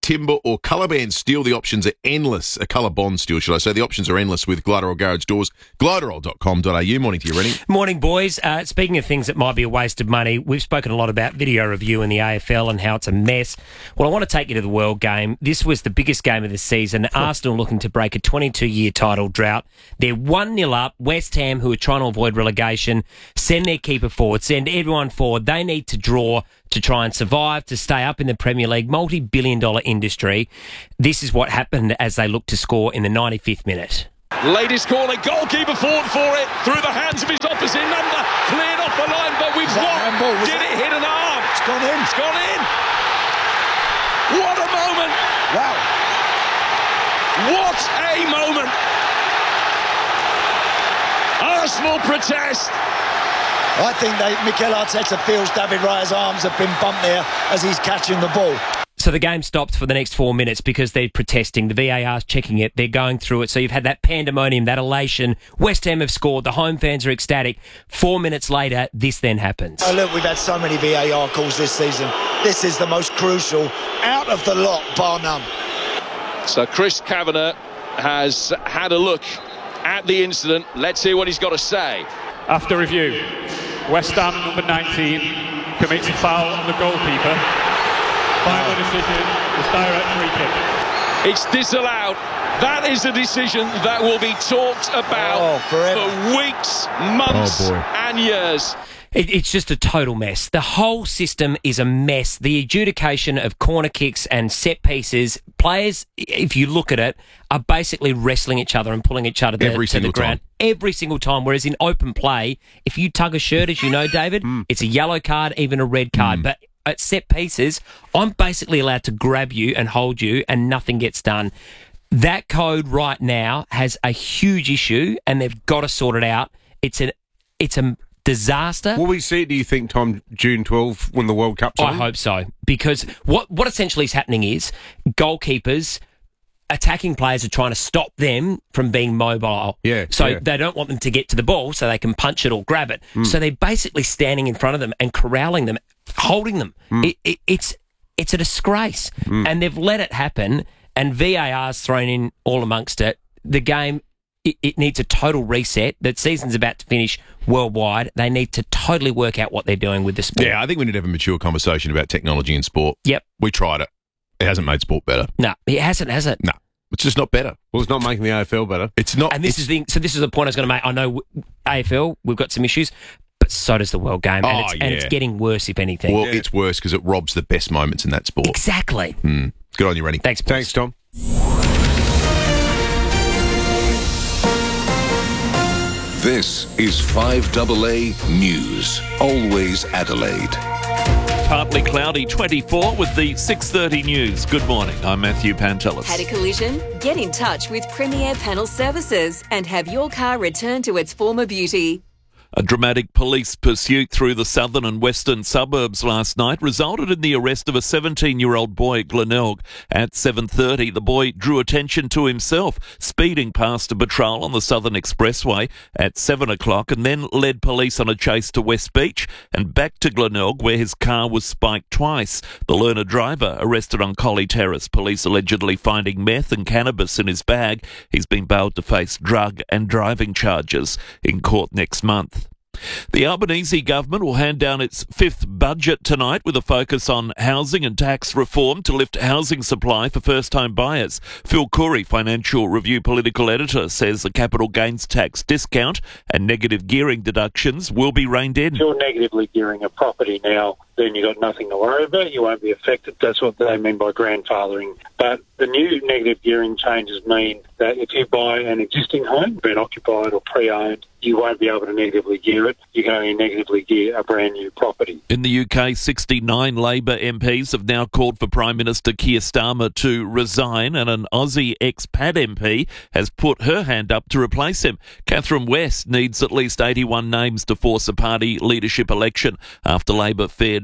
Speaker 7: timber, or colour band steel. The options are endless. A colour bond steel, should I say. The options are endless with Glyderol Garage Doors. Glyderol dot com dot a u. Morning to you, Rennie.
Speaker 1: Morning, boys. Uh, speaking of things that might be a waste of money, we've spoken a lot about video review in the A F L and how it's a mess. Well, I want to take you to the World Game. This was the biggest game of the season. Arsenal looking to break a twenty-two-year title drought. They're one nil up. West Ham, who are trying to avoid relegation, send their keeper forward, send everyone forward. They need to draw to try and survive, to stay up in the Premier League, multi-billion dollar industry. This is what happened as they looked to score in the ninety-fifth minute.
Speaker 2: Ladies calling, goalkeeper forward for it, through the hands of his opposite number, cleared off the line, but with what? Did it hit an arm? It's gone in. It's gone in. What a moment. Wow. What a moment. Arsenal protest.
Speaker 3: I think they, Mikel Arteta feels David Raya's arms have been bumped there as he's catching the ball.
Speaker 1: So the game stopped for the next four minutes because they're protesting. The V A R's checking it. They're going through it. So you've had that pandemonium, that elation. West Ham have scored. The home fans are ecstatic. Four minutes later, this then happens.
Speaker 3: Oh, look, we've had so many V A R calls this season. This is the most crucial out of the lot, bar none.
Speaker 2: So Chris Kavanagh has had a look at the incident. Let's hear what he's got to say.
Speaker 4: After review, West Ham number nineteen commits a foul on the goalkeeper. Final decision is direct free kick.
Speaker 2: It's disallowed. That is a decision that will be talked about
Speaker 3: oh, forever.
Speaker 2: for weeks, months,
Speaker 7: oh,
Speaker 2: and years.
Speaker 1: It, it's just a total mess. The whole system is a mess. The adjudication of corner kicks and set pieces, players, if you look at it, are basically wrestling each other and pulling each other
Speaker 7: Every
Speaker 1: to, to the ground.
Speaker 7: Time.
Speaker 1: Every single time. Whereas in open play, if you tug a shirt, as you know, David, mm. it's a yellow card, even a red card. Mm. But at set pieces, I'm basically allowed to grab you and hold you and nothing gets done. That code right now has a huge issue and they've got to sort it out. It's an, it's a disaster.
Speaker 8: Will we see it, do you think, Tom, June twelfth when the World Cup's on?
Speaker 1: I hope so. Because what, what essentially is happening is goalkeepers, attacking players are trying to stop them from being mobile.
Speaker 8: Yeah.
Speaker 1: So
Speaker 8: yeah.
Speaker 1: they don't want them to get to the ball so they can punch it or grab it.
Speaker 8: Mm.
Speaker 1: So they're basically standing in front of them and corralling them, holding them.
Speaker 8: Mm.
Speaker 1: It, it, it's it's a disgrace.
Speaker 8: Mm.
Speaker 1: And they've let it happen and V A R's thrown in all amongst it. The game, it, it needs a total reset. The season's about to finish worldwide. They need to totally work out what they're doing with the sport.
Speaker 7: Yeah, I think we need to have a mature conversation about technology in sport.
Speaker 1: Yep.
Speaker 7: We tried it. It hasn't made sport better.
Speaker 1: No, it hasn't, has it?
Speaker 7: No. It's just not better.
Speaker 8: Well, it's not making the A F L better.
Speaker 7: It's not.
Speaker 1: And this is the so this is the point I was going to make. I know A F L, we've got some issues, but so does the World Game, and,
Speaker 7: Oh,
Speaker 1: it's,
Speaker 7: yeah.
Speaker 1: and it's getting worse, if anything.
Speaker 7: Well, it's worse because it robs the best moments in that sport.
Speaker 1: Exactly.
Speaker 7: Mm. Good on you, Rennie.
Speaker 1: Thanks, boys.
Speaker 8: Thanks, Tom.
Speaker 16: This is five A A News. Always Adelaide.
Speaker 5: Partly cloudy, twenty-four with the six thirty news. Good morning, I'm Matthew Pantelis.
Speaker 15: Had a collision? Get in touch with Premier Panel Services and have your car returned to its former beauty.
Speaker 5: A dramatic police pursuit through the southern and western suburbs last night resulted in the arrest of a seventeen-year-old boy at Glenelg. At seven thirty, the boy drew attention to himself, speeding past a patrol on the Southern Expressway at seven o'clock and then led police on a chase to West Beach and back to Glenelg where his car was spiked twice. The learner driver arrested on Collie Terrace, police allegedly finding meth and cannabis in his bag. He's been bailed to face drug and driving charges in court next month. The Albanese government will hand down its fifth budget tonight with a focus on housing and tax reform to lift housing supply for first-time buyers. Phil Curry, Financial Review political editor, says the capital gains tax discount and negative gearing deductions will be reined in.
Speaker 6: If you're negatively gearing a property now, then you've got nothing to worry about. You won't be affected. That's what they mean by grandfathering. But the new negative gearing changes mean that if you buy an existing home, been occupied or pre-owned, you won't be able to negatively gear it. You can only negatively gear a brand new property.
Speaker 5: In the U K, sixty-nine Labor M Ps have now called for Prime Minister Keir Starmer to resign, and an Aussie expat M P has put her hand up to replace him. Catherine West needs at least eighty-one names to force a party leadership election after Labor fared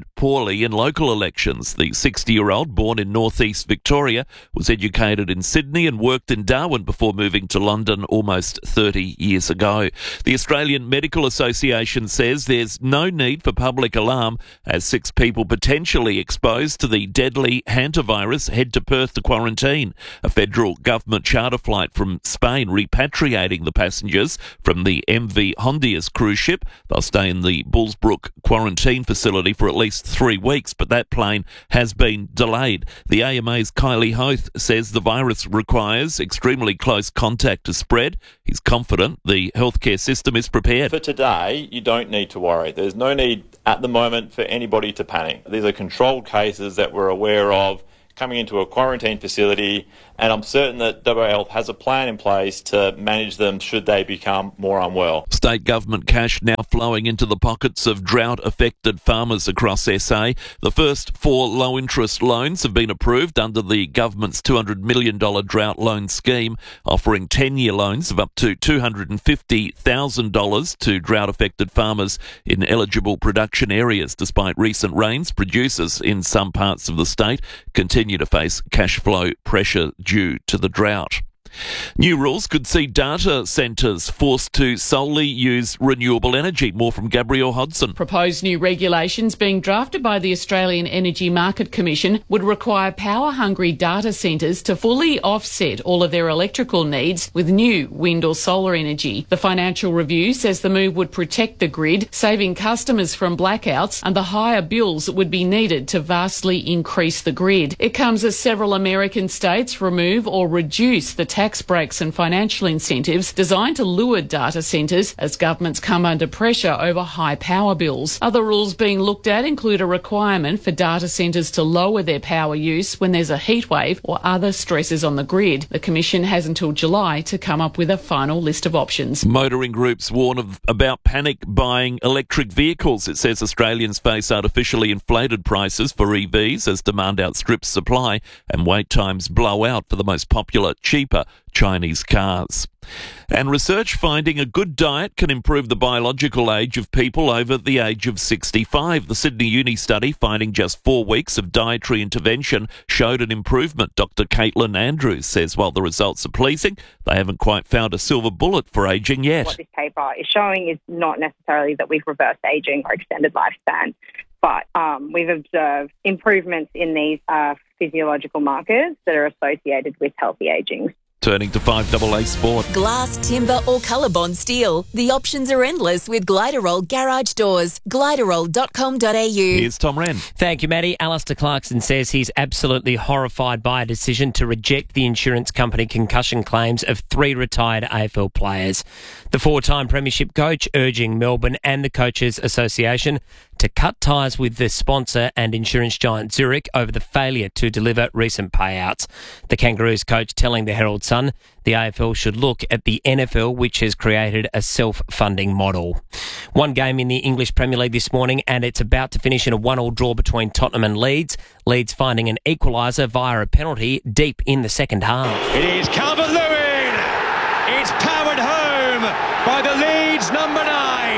Speaker 5: poorly in local elections. The sixty-year-old, born in northeast Victoria, was educated in Sydney and worked in Darwin before moving to London almost thirty years ago. The Australian Medical Association says there's no need for public alarm as six people potentially exposed to the deadly hantavirus head to Perth to quarantine. A federal government charter flight from Spain repatriating the passengers from the M V Hondias cruise ship. They'll stay in the Bullsbrook quarantine facility for at least three weeks, but that plane has been delayed. The A M A's Kylie Hoth says the virus requires extremely close contact to spread. He's confident the healthcare system is prepared.
Speaker 9: For today, you don't need to worry. There's no need at the moment for anybody to panic. These are controlled cases that we're aware of coming into a quarantine facility, and I'm certain that W A Health has a plan in place to manage them should they become more unwell.
Speaker 5: State government cash now flowing into the pockets of drought-affected farmers across S A. The first four low-interest loans have been approved under the government's two hundred million dollars drought loan scheme, offering ten-year loans of up to two hundred fifty thousand dollars to drought-affected farmers in eligible production areas. Despite recent rains, producers in some parts of the state continue to face cash flow pressure due to the drought. New rules could see data centres forced to solely use renewable energy. More from Gabrielle Hodson.
Speaker 10: Proposed new regulations being drafted by the Australian Energy Market Commission would require power-hungry data centres to fully offset all of their electrical needs with new wind or solar energy. The Financial Review says the move would protect the grid, saving customers from blackouts and the higher bills that would be needed to vastly increase the grid. It comes as several American states remove or reduce the tax tax breaks and financial incentives designed to lure data centres as governments come under pressure over high power bills. Other rules being looked at include a requirement for data centres to lower their power use when there's a heatwave or other stresses on the grid. The Commission has until July to come up with a final list of options.
Speaker 5: Motoring groups warn of, about panic buying electric vehicles. It says Australians face artificially inflated prices for E Vs as demand outstrips supply and wait times blow out for the most popular, cheaper Chinese cars. And research finding a good diet can improve the biological age of people over the age of sixty-five. The Sydney Uni study finding just four weeks of dietary intervention showed an improvement. Doctor Caitlin Andrews says while the results are pleasing, they haven't quite found a silver bullet for ageing yet.
Speaker 11: What this paper is showing is not necessarily that we've reversed ageing or extended lifespan, but um, we've observed improvements in these uh, physiological markers that are associated with healthy ageing.
Speaker 5: Turning to five double A Sport.
Speaker 15: Glass, timber or ColourBond steel. The options are endless with Gliderol Garage Doors. gliderol dot com dot a u.
Speaker 5: Here's Tom Wren.
Speaker 1: Thank you, Maddie. Alistair Clarkson says he's absolutely horrified by a decision to reject the insurance company concussion claims of three retired A F L players. The four-time premiership coach urging Melbourne and the Coaches Association to cut ties with the sponsor and insurance giant Zurich over the failure to deliver recent payouts. The Kangaroos coach telling the Herald Sun the A F L should look at the N F L, which has created a self-funding model. One game in the English Premier League this morning, and it's about to finish in a one-all draw between Tottenham and Leeds. Leeds finding an equaliser via a penalty deep in the second half.
Speaker 2: It is Calvert-Lewin. It's powered home by the Leeds number nine.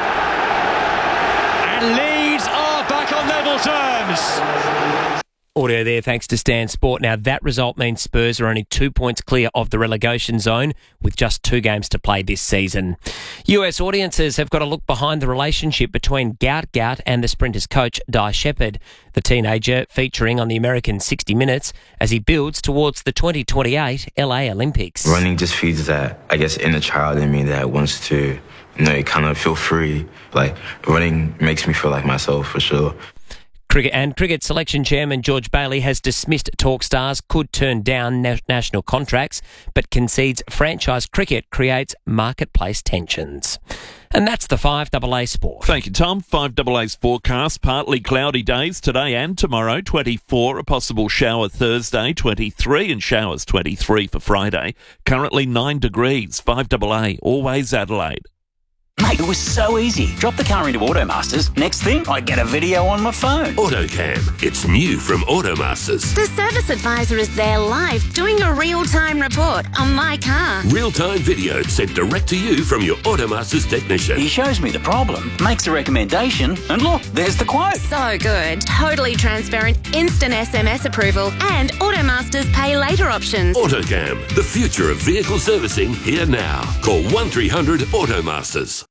Speaker 2: And Leeds are back on level terms.
Speaker 1: Audio there thanks to Stan Sport. Now that result means Spurs are only two points clear of the relegation zone with just two games to play this season. U S audiences have got a look behind the relationship between Gout Gout and the Sprinters coach Di Shepherd, the teenager featuring on the American sixty minutes as he builds towards the twenty twenty-eight L A Olympics.
Speaker 12: Running just feeds that, I guess, inner child in me that wants to, you know, kind of feel free. Like, running makes me feel like myself for sure.
Speaker 1: Cricket and cricket selection chairman George Bailey has dismissed talk stars could turn down na- national contracts, but concedes franchise cricket creates marketplace tensions. And that's the five double A Sport.
Speaker 5: Thank you, Tom. five double A's forecast. Partly cloudy days today and tomorrow. twenty-four, a possible shower Thursday. twenty-three and showers twenty-three for Friday. Currently nine degrees. five double A, always Adelaide.
Speaker 13: Mate, it was so easy. Drop the car into Automasters. Next thing, I get a video on my phone.
Speaker 14: AutoCam. It's new from Automasters.
Speaker 17: The service advisor is there live doing a real-time report on my car.
Speaker 14: Real-time video sent direct to you from your Automasters technician.
Speaker 13: He shows me the problem, makes a recommendation, and look, there's the quote.
Speaker 17: So good. Totally transparent, instant S M S approval, and Automasters pay later options.
Speaker 14: AutoCam. The future of vehicle servicing here now. Call one three hundred Automasters.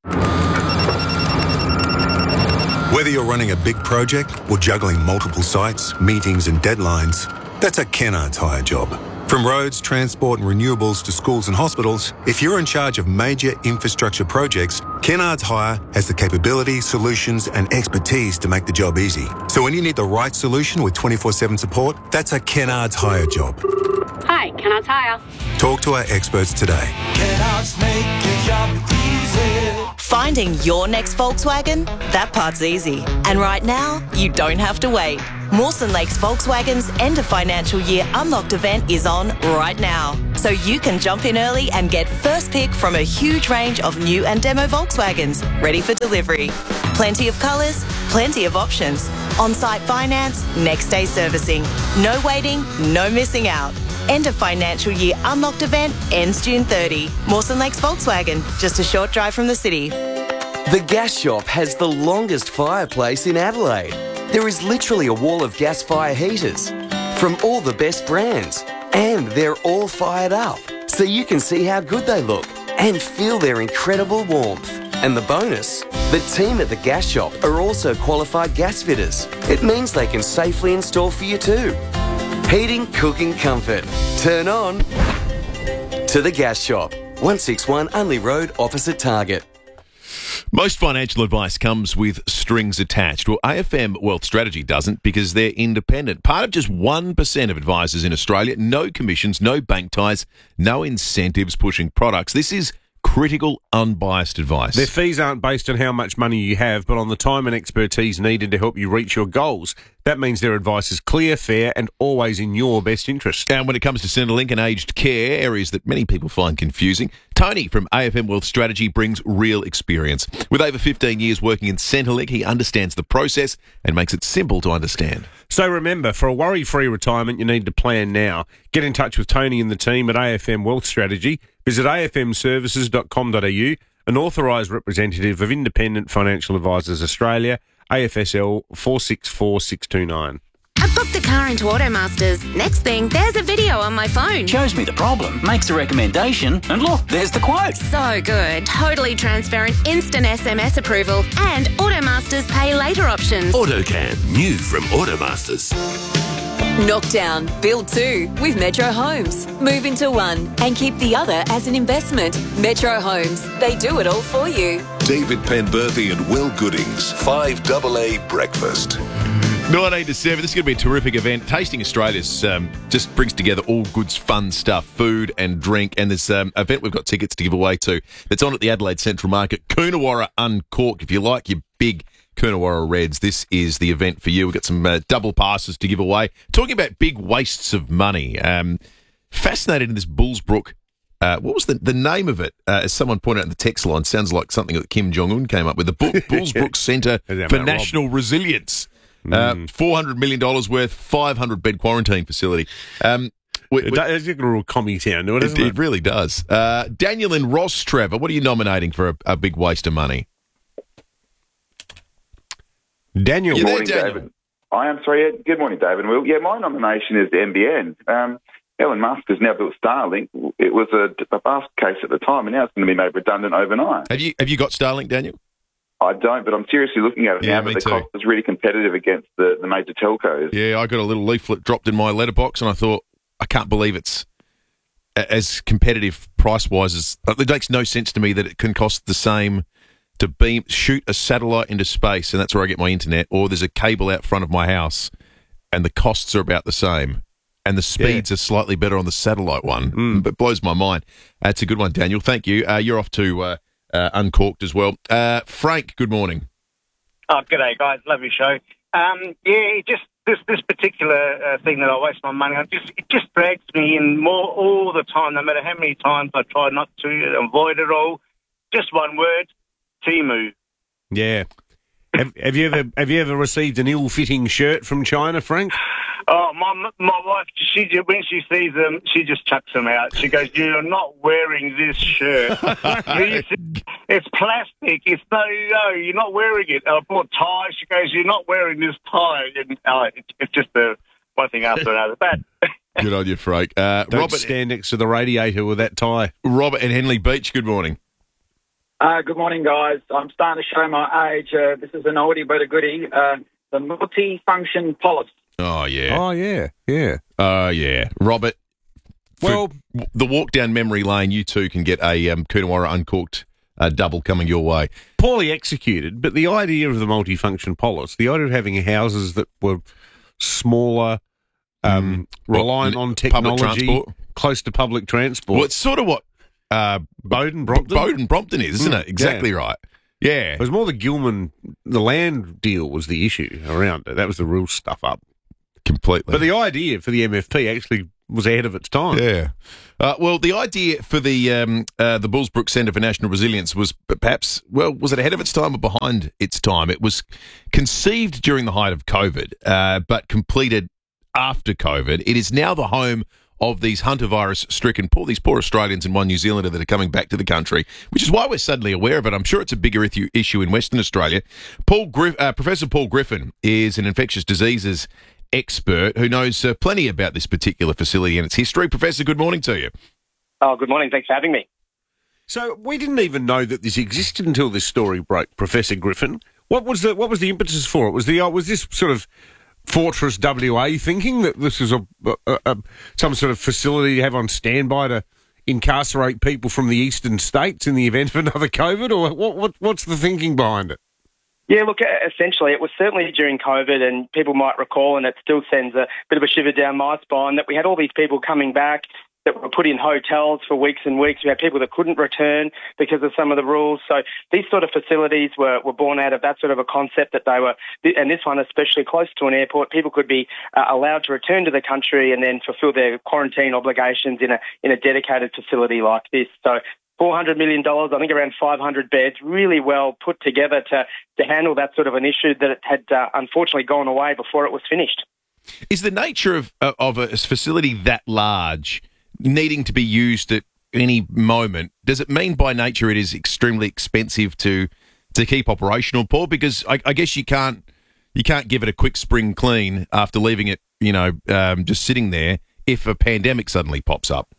Speaker 18: Whether you're running a big project or juggling multiple sites, meetings and deadlines, that's a Kennards Hire job. From roads, transport and renewables to schools and hospitals, if you're in charge of major infrastructure projects, Kennards Hire has the capability, solutions and expertise to make the job easy. So when you need the right solution with twenty-four seven support, that's a Kennards Hire job.
Speaker 17: Hi, Kennards Hire.
Speaker 18: Talk to our experts today.
Speaker 23: Kennards make your job easy.
Speaker 19: Finding your next Volkswagen? That part's easy. And right now, you don't have to wait. Mawson Lakes Volkswagen's end of financial year unlocked event is on right now. So you can jump in early and get first pick from a huge range of new and demo Volkswagens ready for delivery. Plenty of colours, plenty of options. On-site finance, next day servicing. No waiting, no missing out. End of financial year unlocked event ends June thirtieth. Mawson Lakes Volkswagen, just a short drive from the city.
Speaker 20: The Gas Shop has the longest fireplace in Adelaide. There is literally a wall of gas fire heaters from all the best brands, and they're all fired up, so you can see how good they look and feel their incredible warmth. And the bonus, the team at the Gas Shop are also qualified gas fitters. It means they can safely install for you too. Heating, cooking, comfort. Turn on to the Gas Shop. one sixty-one Unley Road, opposite Target.
Speaker 7: Most financial advice comes with strings attached. Well, A F M Wealth Strategy doesn't because they're independent. Part of just one percent of advisors in Australia. No commissions, no bank ties, no incentives pushing products. This is critical, unbiased advice.
Speaker 8: Their fees aren't based on how much money you have, but on the time and expertise needed to help you reach your goals. That means their advice is clear, fair, and always in your best interest.
Speaker 7: And when it comes to Centrelink and aged care, areas that many people find confusing, Tony from A F M Wealth Strategy brings real experience. With over fifteen years working in Centrelink, he understands the process and makes it simple to understand.
Speaker 8: So remember, for a worry-free retirement, you need to plan now. Get in touch with Tony and the team at A F M Wealth Strategy. Visit a f m services dot com dot a u, an authorised representative of Independent Financial Advisors Australia, A F S L four six four six two nine.
Speaker 17: I booked the car into Automasters. Next thing, there's a video on my phone.
Speaker 13: Shows me the problem, makes a recommendation, and look, there's the quote.
Speaker 17: So good. Totally transparent, instant S M S approval, and Automasters pay later options.
Speaker 14: AutoCam, new from Automasters.
Speaker 15: Knock down, build two with Metro Homes. Move into one and keep the other as an investment. Metro Homes, they do it all for you.
Speaker 16: David Penberthy and Will Goodings, five double A Breakfast.
Speaker 7: nineteen to seven, this is going to be a terrific event. Tasting Australia's um, just brings together all goods, fun stuff, food and drink. And there's um, an event we've got tickets to give away to. It's on at the Adelaide Central Market. Coonawarra Uncorked. If you like your big Coonawarra Reds, this is the event for you. We've got some uh, double passes to give away. Talking about big wastes of money. Um, fascinated in this Bullsbrook. Uh, what was the, the name of it? Uh, as someone pointed out in the text line, sounds like something that Kim Jong-un came up with. The Bull, Bullsbrook Centre for National Rob? Resilience. Uh, mm. four hundred million dollars worth, five hundred bed quarantine facility. Um, we, we,
Speaker 8: it's like a real commie town, doesn't it?
Speaker 7: It, it really does. Uh, Daniel and Ross Trevor, what are you nominating for a, a big waste of money?
Speaker 8: Daniel.
Speaker 21: Good
Speaker 7: there,
Speaker 21: morning,
Speaker 7: Daniel?
Speaker 21: David. I am sorry. Yeah, good morning, David. Well, yeah, my nomination is the N B N. Um, Elon Musk has now built Starlink. It was a, a basket case at the time, and now it's going to be made redundant overnight.
Speaker 7: Have you have you got Starlink, Daniel?
Speaker 21: I don't, but I'm seriously looking at it
Speaker 7: Yeah,
Speaker 21: now.
Speaker 7: me
Speaker 21: But the
Speaker 7: too.
Speaker 21: cost is really competitive against the, the major telcos.
Speaker 7: Yeah, I got a little leaflet dropped in my letterbox, and I thought, I can't believe it's a- as competitive price-wise as... It makes no sense to me that it can cost the same to beam shoot a satellite into space, and that's where I get my internet, or there's a cable out front of my house, and the costs are about the same, and the speeds
Speaker 8: Yeah.
Speaker 7: are slightly better on the satellite one. Mm. But it blows my mind. That's a good one, Daniel. Thank you. Uh, you're off to uh, uh, Uncorked as well. Uh, Frank, good morning.
Speaker 22: Oh, g'day, guys. Lovely show. Um, yeah, it just this this particular uh, thing that I waste my money on, just it just drags me in more all the time, no matter how many times I try not to avoid it all. Just one word, Temu.
Speaker 8: Yeah. Have, have you ever have you ever received an ill-fitting shirt from China, Frank?
Speaker 22: Oh, my my wife, she just, when she sees them, she just chucks them out. She goes, "You're not wearing this shirt. It's plastic. It's no, no, you're not wearing it." I bought ties. She goes, "You're not wearing this tie." And uh, it's, it's just the one thing after another. But
Speaker 7: good on you, Frank. Uh,
Speaker 8: Don't
Speaker 7: Robert,
Speaker 8: stand next to the radiator with that tie.
Speaker 7: Robert and Henley Beach, good morning.
Speaker 3: Uh, good morning, guys. I'm starting to show my age. Uh, this is an oldie but a goodie. Uh, the multi-function polyps.
Speaker 7: Oh, yeah.
Speaker 8: Oh, yeah, yeah.
Speaker 7: Oh, yeah. Robert,
Speaker 8: well,
Speaker 7: the walk down memory lane, you too can get a um, Coonawarra Uncorked uh, double coming your way.
Speaker 8: Poorly executed, but the idea of the multifunction polyps, the idea of having houses that were smaller, um, mm. reliant
Speaker 7: well,
Speaker 8: on technology,
Speaker 7: transport.
Speaker 8: Close to public transport.
Speaker 7: Well, it's sort of what uh,
Speaker 8: Bowden Brompton?
Speaker 7: Bowden Brompton is, isn't
Speaker 8: mm,
Speaker 7: it? Exactly
Speaker 8: yeah.
Speaker 7: right. Yeah.
Speaker 8: It was more the Gilman, the land deal was the issue around it. That was the real stuff up.
Speaker 7: Completely.
Speaker 8: But the idea for the M F P actually was ahead of its time.
Speaker 7: Yeah. Uh, well, the idea for the um, uh, the Bullsbrook Centre for National Resilience was perhaps, well, was it ahead of its time or behind its time? It was conceived during the height of COVID, uh, but completed after COVID. It is now the home of these hantavirus-stricken poor, these poor Australians and one New Zealander that are coming back to the country, which is why we're suddenly aware of it. I'm sure it's a bigger issue in Western Australia. Paul Griff, uh, Professor Paul Griffin is an infectious diseases expert who knows uh, plenty about this particular facility and its history. Professor, good morning to you.
Speaker 4: Oh, good morning. Thanks for having me.
Speaker 8: So we didn't even know that this existed until this story broke, Professor Griffin. What was the what was the impetus for it? Was the uh, was this sort of Fortress W A thinking that this is a, a, a some sort of facility to have on standby to incarcerate people from the eastern states in the event of another COVID, or what, what what's the thinking behind it?
Speaker 4: Yeah, look, essentially it was certainly during COVID, and people might recall, and it still sends a bit of a shiver down my spine, that we had all these people coming back that were put in hotels for weeks and weeks. We had people that couldn't return because of some of the rules. So these sort of facilities were, were born out of that sort of a concept that they were, and this one especially close to an airport, people could be uh, allowed to return to the country and then fulfil their quarantine obligations in a in a dedicated facility like this. So four hundred million dollars, I think around five hundred beds, really well put together to, to handle that sort of an issue that had uh, unfortunately gone away before it was finished.
Speaker 7: Is the nature of, of a facility that large needing to be used at any moment, does it mean by nature it is extremely expensive to to keep operational, Paul? Because I, I guess you can't you can't give it a quick spring clean after leaving it, you know, um, just sitting there if a pandemic suddenly pops up.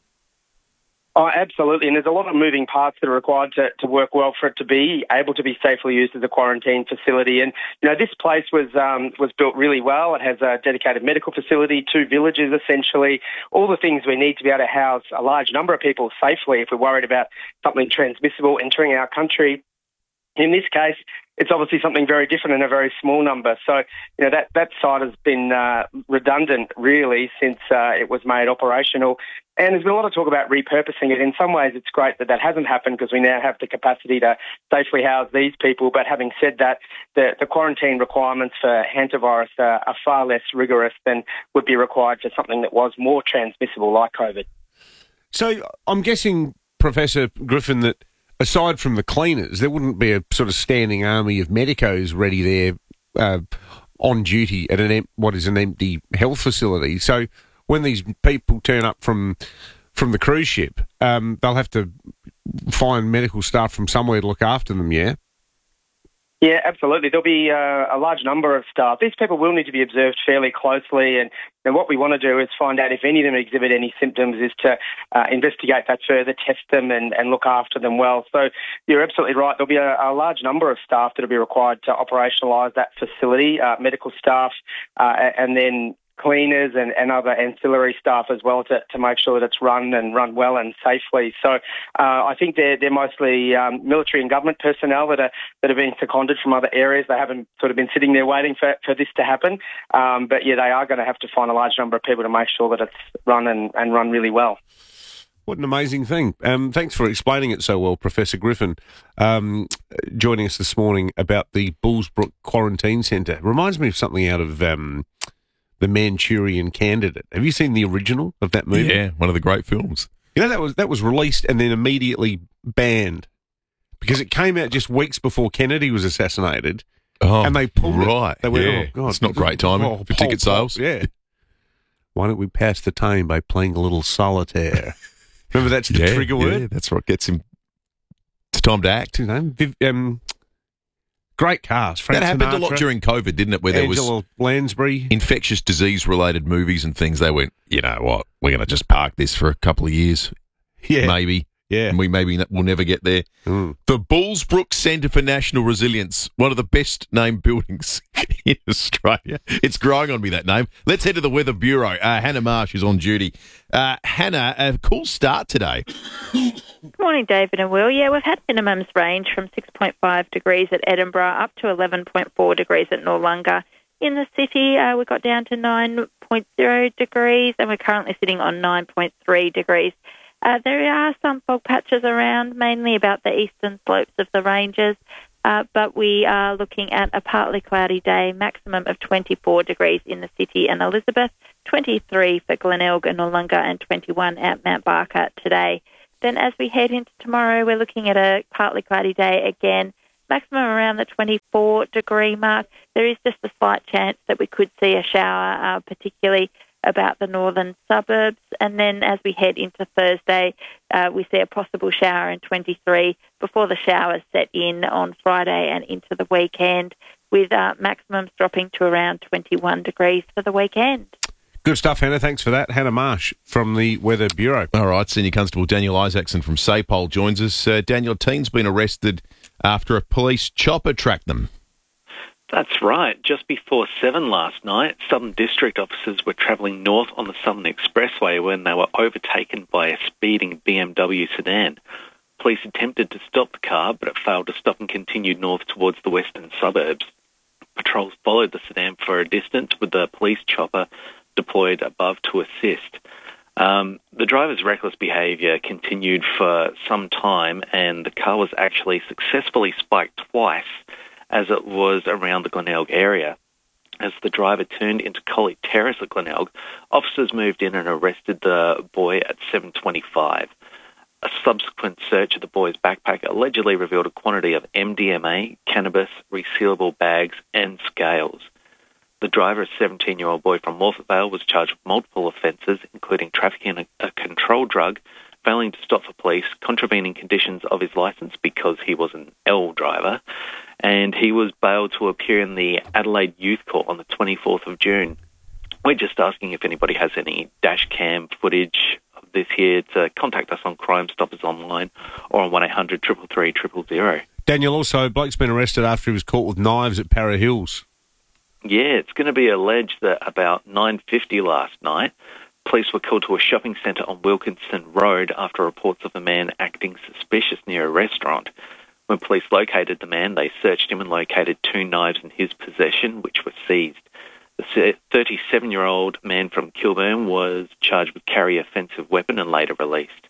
Speaker 4: Oh, absolutely. And there's a lot of moving parts that are required to, to work well for it to be able to be safely used as a quarantine facility. And, you know, this place was um, was built really well. It has a dedicated medical facility, two villages essentially, all the things we need to be able to house a large number of people safely if we're worried about something transmissible entering our country. In this case, it's obviously something very different in a very small number. So, you know, that, that site has been uh, redundant, really, since uh, it was made operational. And there's been a lot of talk about repurposing it. In some ways, it's great that that hasn't happened because we now have the capacity to safely house these people. But having said that, the, the quarantine requirements for hantavirus are, are far less rigorous than would be required for something that was more transmissible like COVID.
Speaker 8: So I'm guessing, Professor Griffin, that aside from the cleaners, there wouldn't be a sort of standing army of medicos ready there uh, on duty at an em- what is an empty health facility. So when these people turn up from from the cruise ship, um, they'll have to find medical staff from somewhere to look after them, yeah?
Speaker 4: Yeah, absolutely. There'll be uh, a large number of staff. These people will need to be observed fairly closely, and, and what we want to do is find out if any of them exhibit any symptoms, is to uh, investigate that further, test them, and, and look after them well. So you're absolutely right. There'll be a, a large number of staff that will be required to operationalise that facility, uh, medical staff, uh, and then cleaners and, and other ancillary staff as well to, to make sure that it's run and run well and safely. So uh, I think they're they're mostly um, military and government personnel that are that are being seconded from other areas. They haven't sort of been sitting there waiting for, for this to happen. Um, but yeah, they are going to have to find a large number of people to make sure that it's run and, and run really well.
Speaker 8: What an amazing thing. Um, thanks for explaining it so well, Professor Griffin, um, joining us this morning about the Bullsbrook Quarantine Centre. Reminds me of something out of Um, The Manchurian Candidate. Have you seen the original of that movie?
Speaker 7: Yeah, one of the great films.
Speaker 8: You know, that was that was released and then immediately banned because it came out just weeks before Kennedy was assassinated.
Speaker 7: Oh,
Speaker 8: and they pulled
Speaker 7: right.
Speaker 8: it. They went,
Speaker 7: yeah.
Speaker 8: oh, God.
Speaker 7: It's not great timing
Speaker 8: oh,
Speaker 7: for ticket
Speaker 8: pop,
Speaker 7: sales.
Speaker 8: Pop, yeah. Why don't we pass the time by playing a little solitaire? Remember, that's the
Speaker 7: yeah,
Speaker 8: trigger
Speaker 7: yeah,
Speaker 8: word?
Speaker 7: that's what gets him. It's time to act.
Speaker 8: You know, Viv, um, great cast. Frank
Speaker 7: that happened
Speaker 8: Sinatra,
Speaker 7: a lot during COVID, didn't it? Where there
Speaker 8: Angela
Speaker 7: was
Speaker 8: Lansbury.
Speaker 7: infectious disease-related movies and things. They went, you know what, we're going to just park this for a couple of years.
Speaker 8: Yeah.
Speaker 7: Maybe.
Speaker 8: Yeah.
Speaker 7: And we maybe n- we'll never get there.
Speaker 8: Mm.
Speaker 7: The Bullsbrook Centre for National Resilience, one of the best named buildings in Australia. It's growing on me, that name. Let's head to the Weather Bureau. Uh, Hannah Marsh is on duty. Uh, Hannah, a cool start today.
Speaker 6: Good morning, David and Will. Yeah, we've had minimums range from six point five degrees at Edinburgh up to eleven point four degrees at Noarlunga. In the city, uh, we got down to nine point zero degrees, and we're currently sitting on nine point three degrees. Uh, there are some fog patches around, mainly about the eastern slopes of the ranges, uh, but we are looking at a partly cloudy day, maximum of twenty-four degrees in the city and Elizabeth, twenty-three for Glenelg and Noarlunga, and twenty-one at Mount Barker today. Then as we head into tomorrow, we're looking at a partly cloudy day again, maximum around the twenty-four degree mark. There is just a slight chance that we could see a shower, uh, particularly about the northern suburbs. And then as we head into Thursday, uh, we see a possible shower in twenty-three before the showers set in on Friday and into the weekend, with uh, maximums dropping to around twenty-one degrees for the weekend.
Speaker 8: Good stuff, Hannah. Thanks for that. Hannah Marsh from the Weather Bureau.
Speaker 7: All right, Senior Constable Daniel Isaacson from SAPOL joins us. Uh, Daniel, a teen's been arrested after a police chopper tracked them.
Speaker 9: That's right. Just before seven last night, Southern District officers were travelling north on the Southern Expressway when they were overtaken by a speeding B M W sedan. Police attempted to stop the car, but it failed to stop and continued north towards the western suburbs. Patrols followed the sedan for a distance with the police chopper deployed above to assist. Um, the driver's reckless behaviour continued for some time, and the car was actually successfully spiked twice as it was around the Glenelg area. As the driver turned into Collie Terrace at Glenelg, officers moved in and arrested the boy at seven twenty-five. A subsequent search of the boy's backpack allegedly revealed a quantity of M D M A, cannabis, resealable bags and scales. The driver, a seventeen-year-old boy from Morphett Vale, was charged with multiple offences, including trafficking a, a controlled drug, failing to stop for police, contravening conditions of his licence because he was an L driver, and he was bailed to appear in the Adelaide Youth Court on the twenty-fourth of June. We're just asking if anybody has any dash cam footage of this here to contact us on Crime Stoppers Online or on one eight hundred three three three zero zero.
Speaker 8: Daniel, also, bloke's been arrested after he was caught with knives at Para Hills.
Speaker 9: Yeah, it's going to be alleged that about nine fifty last night, police were called to a shopping centre on Wilkinson Road after reports of a man acting suspicious near a restaurant. When police located the man, they searched him and located two knives in his possession, which were seized. The thirty-seven-year-old man from Kilburn was charged with carry offensive weapon and later released.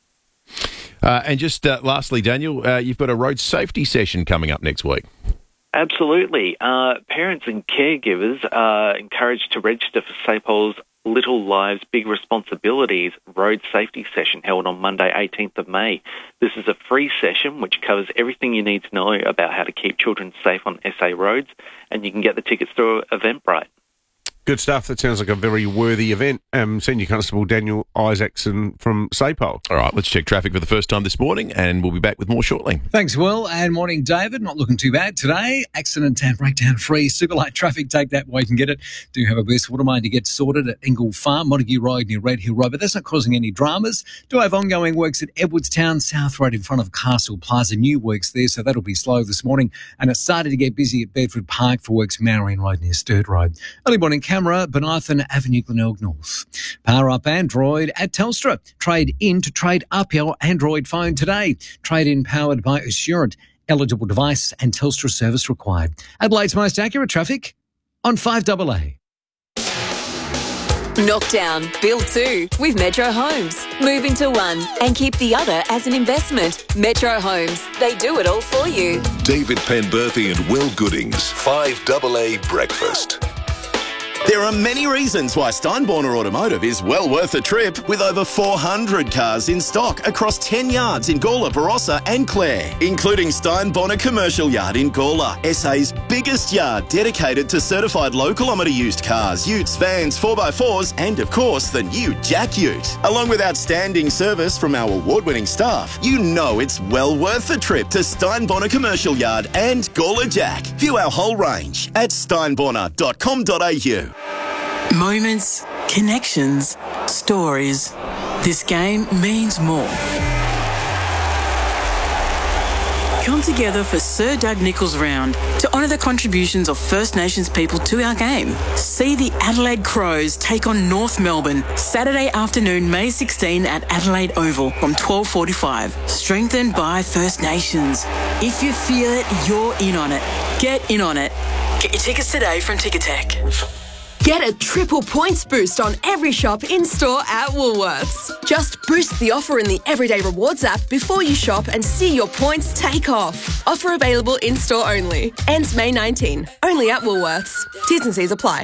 Speaker 7: Uh, and just uh, lastly, Daniel, uh, you've got a road safety session coming up next week.
Speaker 9: Absolutely. Uh, parents and caregivers are encouraged to register for SAPOL's Little Lives, Big Responsibilities road safety session held on Monday, eighteenth of May. This is a free session which covers everything you need to know about how to keep children safe on S A roads, and you can get the tickets through Eventbrite.
Speaker 8: Good stuff. That sounds like a very worthy event. Um, Senior Constable Daniel Isaacson from SAPOL.
Speaker 7: All right, let's check traffic for the first time this morning, and we'll be back with more shortly.
Speaker 10: Thanks, Will, and morning, David. Not looking too bad today. Accident and breakdown free. Super light traffic. Take that while you can get it. Do have a best water main to get sorted at Ingle Farm, Montague Road near Red Hill Road, but that's not causing any dramas. Do have ongoing works at Edwardstown, South Road in front of Castle Plaza. New works there, so that'll be slow this morning. And it started to get busy at Bedford Park for works Marion Road near Sturt Road. Early morning camera, Benarthon Avenue, Glenelg North. Power up Android at Telstra. Trade in to trade up your Android phone today. Trade in powered by Assurant. Eligible device and Telstra service required. Adelaide's most accurate traffic on five double A.
Speaker 15: Knockdown, build two with Metro Homes. Move into one and keep the other as an investment. Metro Homes, they do it all for you.
Speaker 16: David Penberthy and Will Goodings, five double A Breakfast.
Speaker 2: There are many reasons why Steinborner Automotive is well worth a trip, with over four hundred cars in stock across ten yards in Gawler, Barossa and Clare, including Steinborner Commercial Yard in Gawler, S A's biggest yard dedicated to certified low-kilometre used cars, utes, vans, four by fours and, of course, the new Jack Ute. Along with outstanding service from our award-winning staff, you know it's well worth a trip to Steinborner Commercial Yard and Gawler Jack. View our whole range at steinborner dot com dot a u.
Speaker 11: Moments, connections, stories. This game means more. Come together for Sir Doug Nicholls Round to honour the contributions of First Nations people to our game. See the Adelaide Crows take on North Melbourne Saturday afternoon, May sixteenth at Adelaide Oval from twelve forty-five. Strengthened by First Nations. If you feel it, you're in on it. Get in on it. Get your tickets today from Ticketek.
Speaker 12: Get a triple points boost on every shop in-store at Woolworths. Just boost the offer in the Everyday Rewards app before you shop and see your points take off. Offer available in-store only. Ends May nineteenth. Only at Woolworths. T's and C's apply.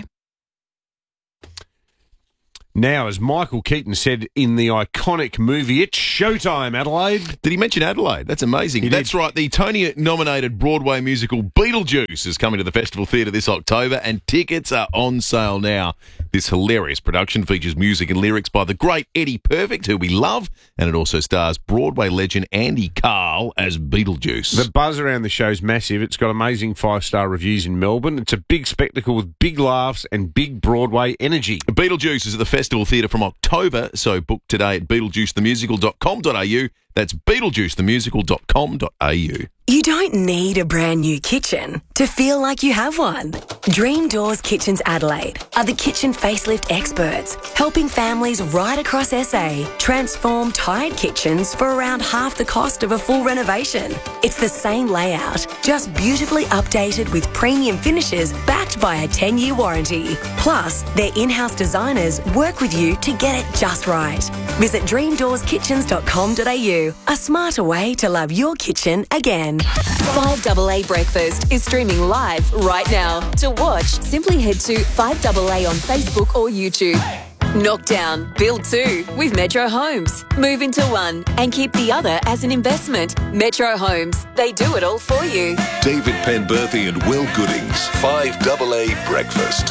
Speaker 8: Now, as Michael Keaton said in the iconic movie, it's showtime, Adelaide.
Speaker 7: Did he mention Adelaide? That's amazing.
Speaker 8: He
Speaker 7: That's
Speaker 8: did.
Speaker 7: right. The Tony-nominated Broadway musical Beetlejuice is coming to the Festival Theatre this October, and tickets are on sale now. This hilarious production features music and lyrics by the great Eddie Perfect, who we love, and it also stars Broadway legend Andy Carl as Beetlejuice.
Speaker 8: The buzz around the show's massive. It's got amazing five-star reviews in Melbourne. It's a big spectacle with big laughs and big Broadway energy.
Speaker 7: Beetlejuice is at the Festival Theatre from October, so book today at beetlejuice the musical dot com dot a u. That's beetlejuice the musical dot com dot a u.
Speaker 24: You don't need a brand new kitchen to feel like you have one. Dream Doors Kitchens Adelaide are the kitchen facelift experts, helping families right across S A transform tired kitchens for around half the cost of a full renovation. It's the same layout, just beautifully updated with premium finishes backed by a ten-year warranty. Plus, their in-house designers work with you to get it just right. Visit dream doors kitchens dot com dot a u, a smarter way to love your kitchen again.
Speaker 15: five double A Breakfast is streaming live right now. To watch, simply head to five double A on Facebook or YouTube. Knockdown, build two with Metro Homes. Move into one and keep the other as an investment. Metro Homes, they do it all for you.
Speaker 16: David Penberthy and Will Goodings. five double A Breakfast.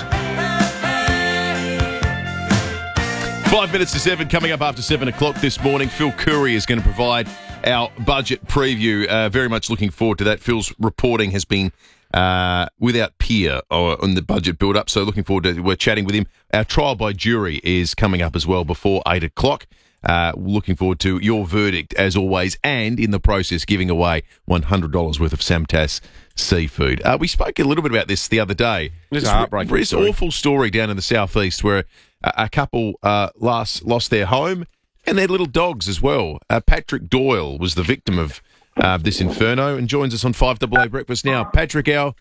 Speaker 7: Five minutes to seven, coming up after seven o'clock this morning. Phil Curry is going to provide our budget preview. Uh, very much looking forward to that. Phil's reporting has been uh, without peer on the budget build-up, so looking forward to we're chatting with him. Our trial by jury is coming up as well before eight o'clock. Uh, looking forward to your verdict as always, and in the process giving away one hundred dollars worth of Samtas seafood. Uh, we spoke a little bit about this the other day.
Speaker 8: It's a heartbreaking
Speaker 7: This
Speaker 8: story.
Speaker 7: awful story down in the southeast where a, a couple uh, last lost their home and their little dogs as well. Uh, Patrick Doyle was the victim of uh, this inferno and joins us on five double A Breakfast now. Patrick, our,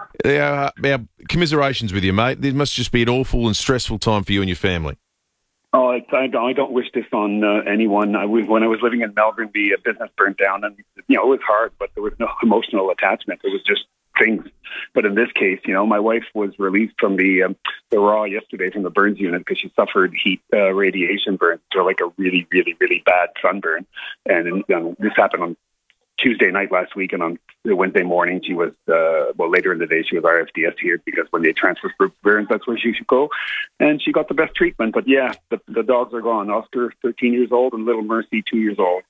Speaker 7: our, our commiserations with you, mate. This must just be an awful and stressful time for you and your family.
Speaker 25: Oh, it's, I, I don't wish this on uh, anyone. I, when I was living in Melbourne, the uh, business burnt down, and you know it was hard, but there was no emotional attachment. It was just things. But in this case, you know, my wife was released from the um, the raw yesterday from the burns unit because she suffered heat uh, radiation burns, so like a really, really, really bad sunburn. And you know, this happened on Tuesday night last week, and on Wednesday morning she was, uh, well, later in the day she was R F D S here because when they transfer for burns, that's where she should go. And she got the best treatment. But yeah, the, the dogs are gone. Oscar, thirteen years old, and Little Mercy, two years old.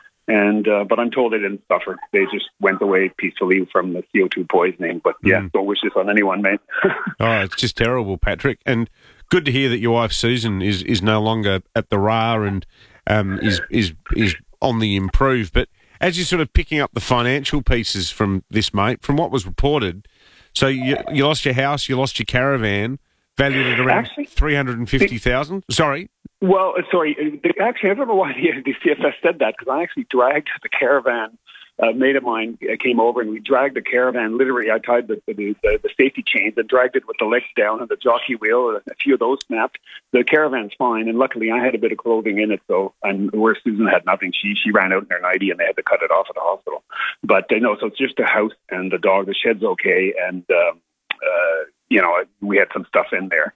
Speaker 25: And uh, but I'm told they didn't suffer. They just went away peacefully from the C O two poisoning. But yeah,
Speaker 8: Mm.
Speaker 25: don't wish this on anyone, mate.
Speaker 8: Oh, it's just terrible, Patrick. And good to hear that your wife Susan is, is no longer at the R A and um, is is is on the improve. But as you're sort of picking up the financial pieces from this, mate, from what was reported, so you, you lost your house, you lost your caravan, valued at around
Speaker 25: Actually,
Speaker 8: three hundred fifty thousand. Sorry.
Speaker 25: Well, uh, sorry. uh, Actually, I don't know why the, the C F S said that because I actually dragged the caravan. A mate of mine uh, came over and we dragged the caravan. Literally, I tied the, the, the, the safety chains and dragged it with the legs down and the jockey wheel. A few of those snapped. The caravan's fine, and luckily I had a bit of clothing in it. So, and where Susan had nothing, she she ran out in her nightie and they had to cut it off at the hospital. But uh, no, so it's just the house and the dog. The shed's okay, and um, uh, you know we had some stuff in there.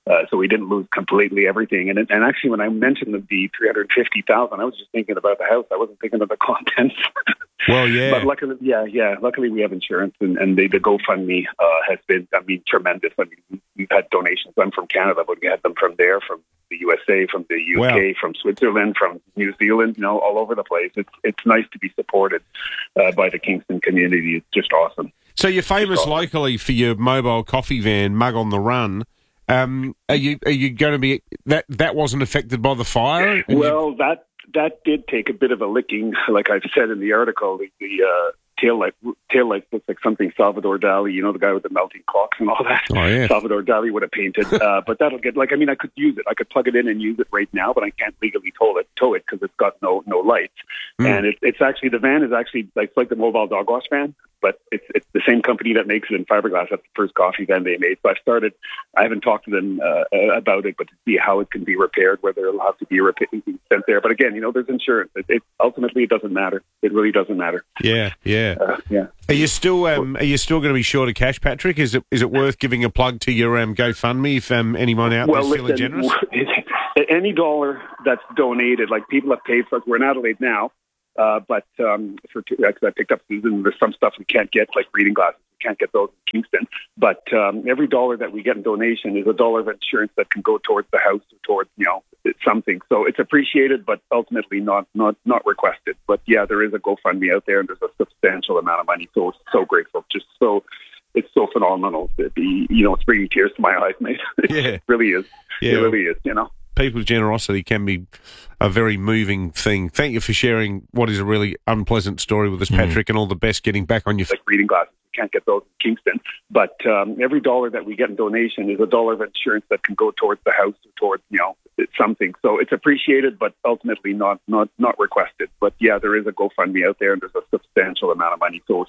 Speaker 25: Uh, so we didn't lose completely everything. And and actually, when I mentioned the, the three hundred fifty thousand, I was just thinking about the house. I wasn't thinking of the contents.
Speaker 8: Well, yeah.
Speaker 25: But luckily, yeah, yeah. Luckily, we have insurance, and, and the, the GoFundMe uh, has been, I mean, tremendous. I mean, we've had donations. I'm from Canada, but we had them from there, from the U S A, from the U K,
Speaker 8: Wow.
Speaker 25: from Switzerland, from New Zealand. You know, all over the place. It's it's nice to be supported uh, by the Kingston community. It's just awesome.
Speaker 8: So you're famous locally for your mobile coffee van, Mug on the Run. Um, are you are you going to be that that wasn't affected by the fire?
Speaker 25: Well, that that did take a bit of a licking, like I've said in the article. The, the uh, tail light tail light looks like something Salvador Dali, you know, the guy with the melting clocks and all that.
Speaker 8: Oh, yeah.
Speaker 25: Salvador Dali would have painted, uh, but that'll get like I mean, I could use it. I could plug it in and use it right now, but I can't legally tow it tow it because it's got no no lights.
Speaker 8: Mm.
Speaker 25: And it, it's actually the van is actually like it's like the mobile dog wash van. But it's it's the same company that makes it in fiberglass. That's the first coffee van they made. So I started. I haven't talked to them uh, about it, but to see how it can be repaired, whether it'll have to be repa- sent there. But again, you know, there's insurance. It, it ultimately it doesn't matter. It really doesn't matter.
Speaker 8: Yeah, yeah,
Speaker 25: uh, yeah.
Speaker 8: Are you still um, are you still going to be short of cash, Patrick? Is it is it worth giving a plug to your um, GoFundMe if um, anyone out
Speaker 25: Well,
Speaker 8: there's feeling
Speaker 25: listen,
Speaker 8: generous?
Speaker 25: any dollar that's donated, like people have paid for us. We're in Adelaide now. Uh, but um, for because I picked up Susan, there's some stuff we can't get, like reading glasses. We can't get those in Kingston. But um, every dollar that we get in donation is a dollar of insurance that can go towards the house or towards, you know, something. So it's appreciated, but ultimately not not not requested. But yeah, there is a GoFundMe out there, and there's a substantial amount of money. So so grateful, just so. It's so phenomenal. That the you know, it's bringing tears to my eyes, mate. It
Speaker 8: Yeah.
Speaker 25: really is.
Speaker 8: Yeah.
Speaker 25: It really is. You know.
Speaker 8: People's generosity can be a very moving thing. Thank you for sharing what is a really unpleasant story with us, Patrick, and all the best getting back on your
Speaker 25: like reading glasses. We can't get those in Kingston. But um, every dollar that we get in donation is a dollar of insurance that can go towards the house or towards, you know, something. So it's appreciated, but ultimately not not not requested. But yeah, there is a GoFundMe out there, and there's a substantial amount of money. So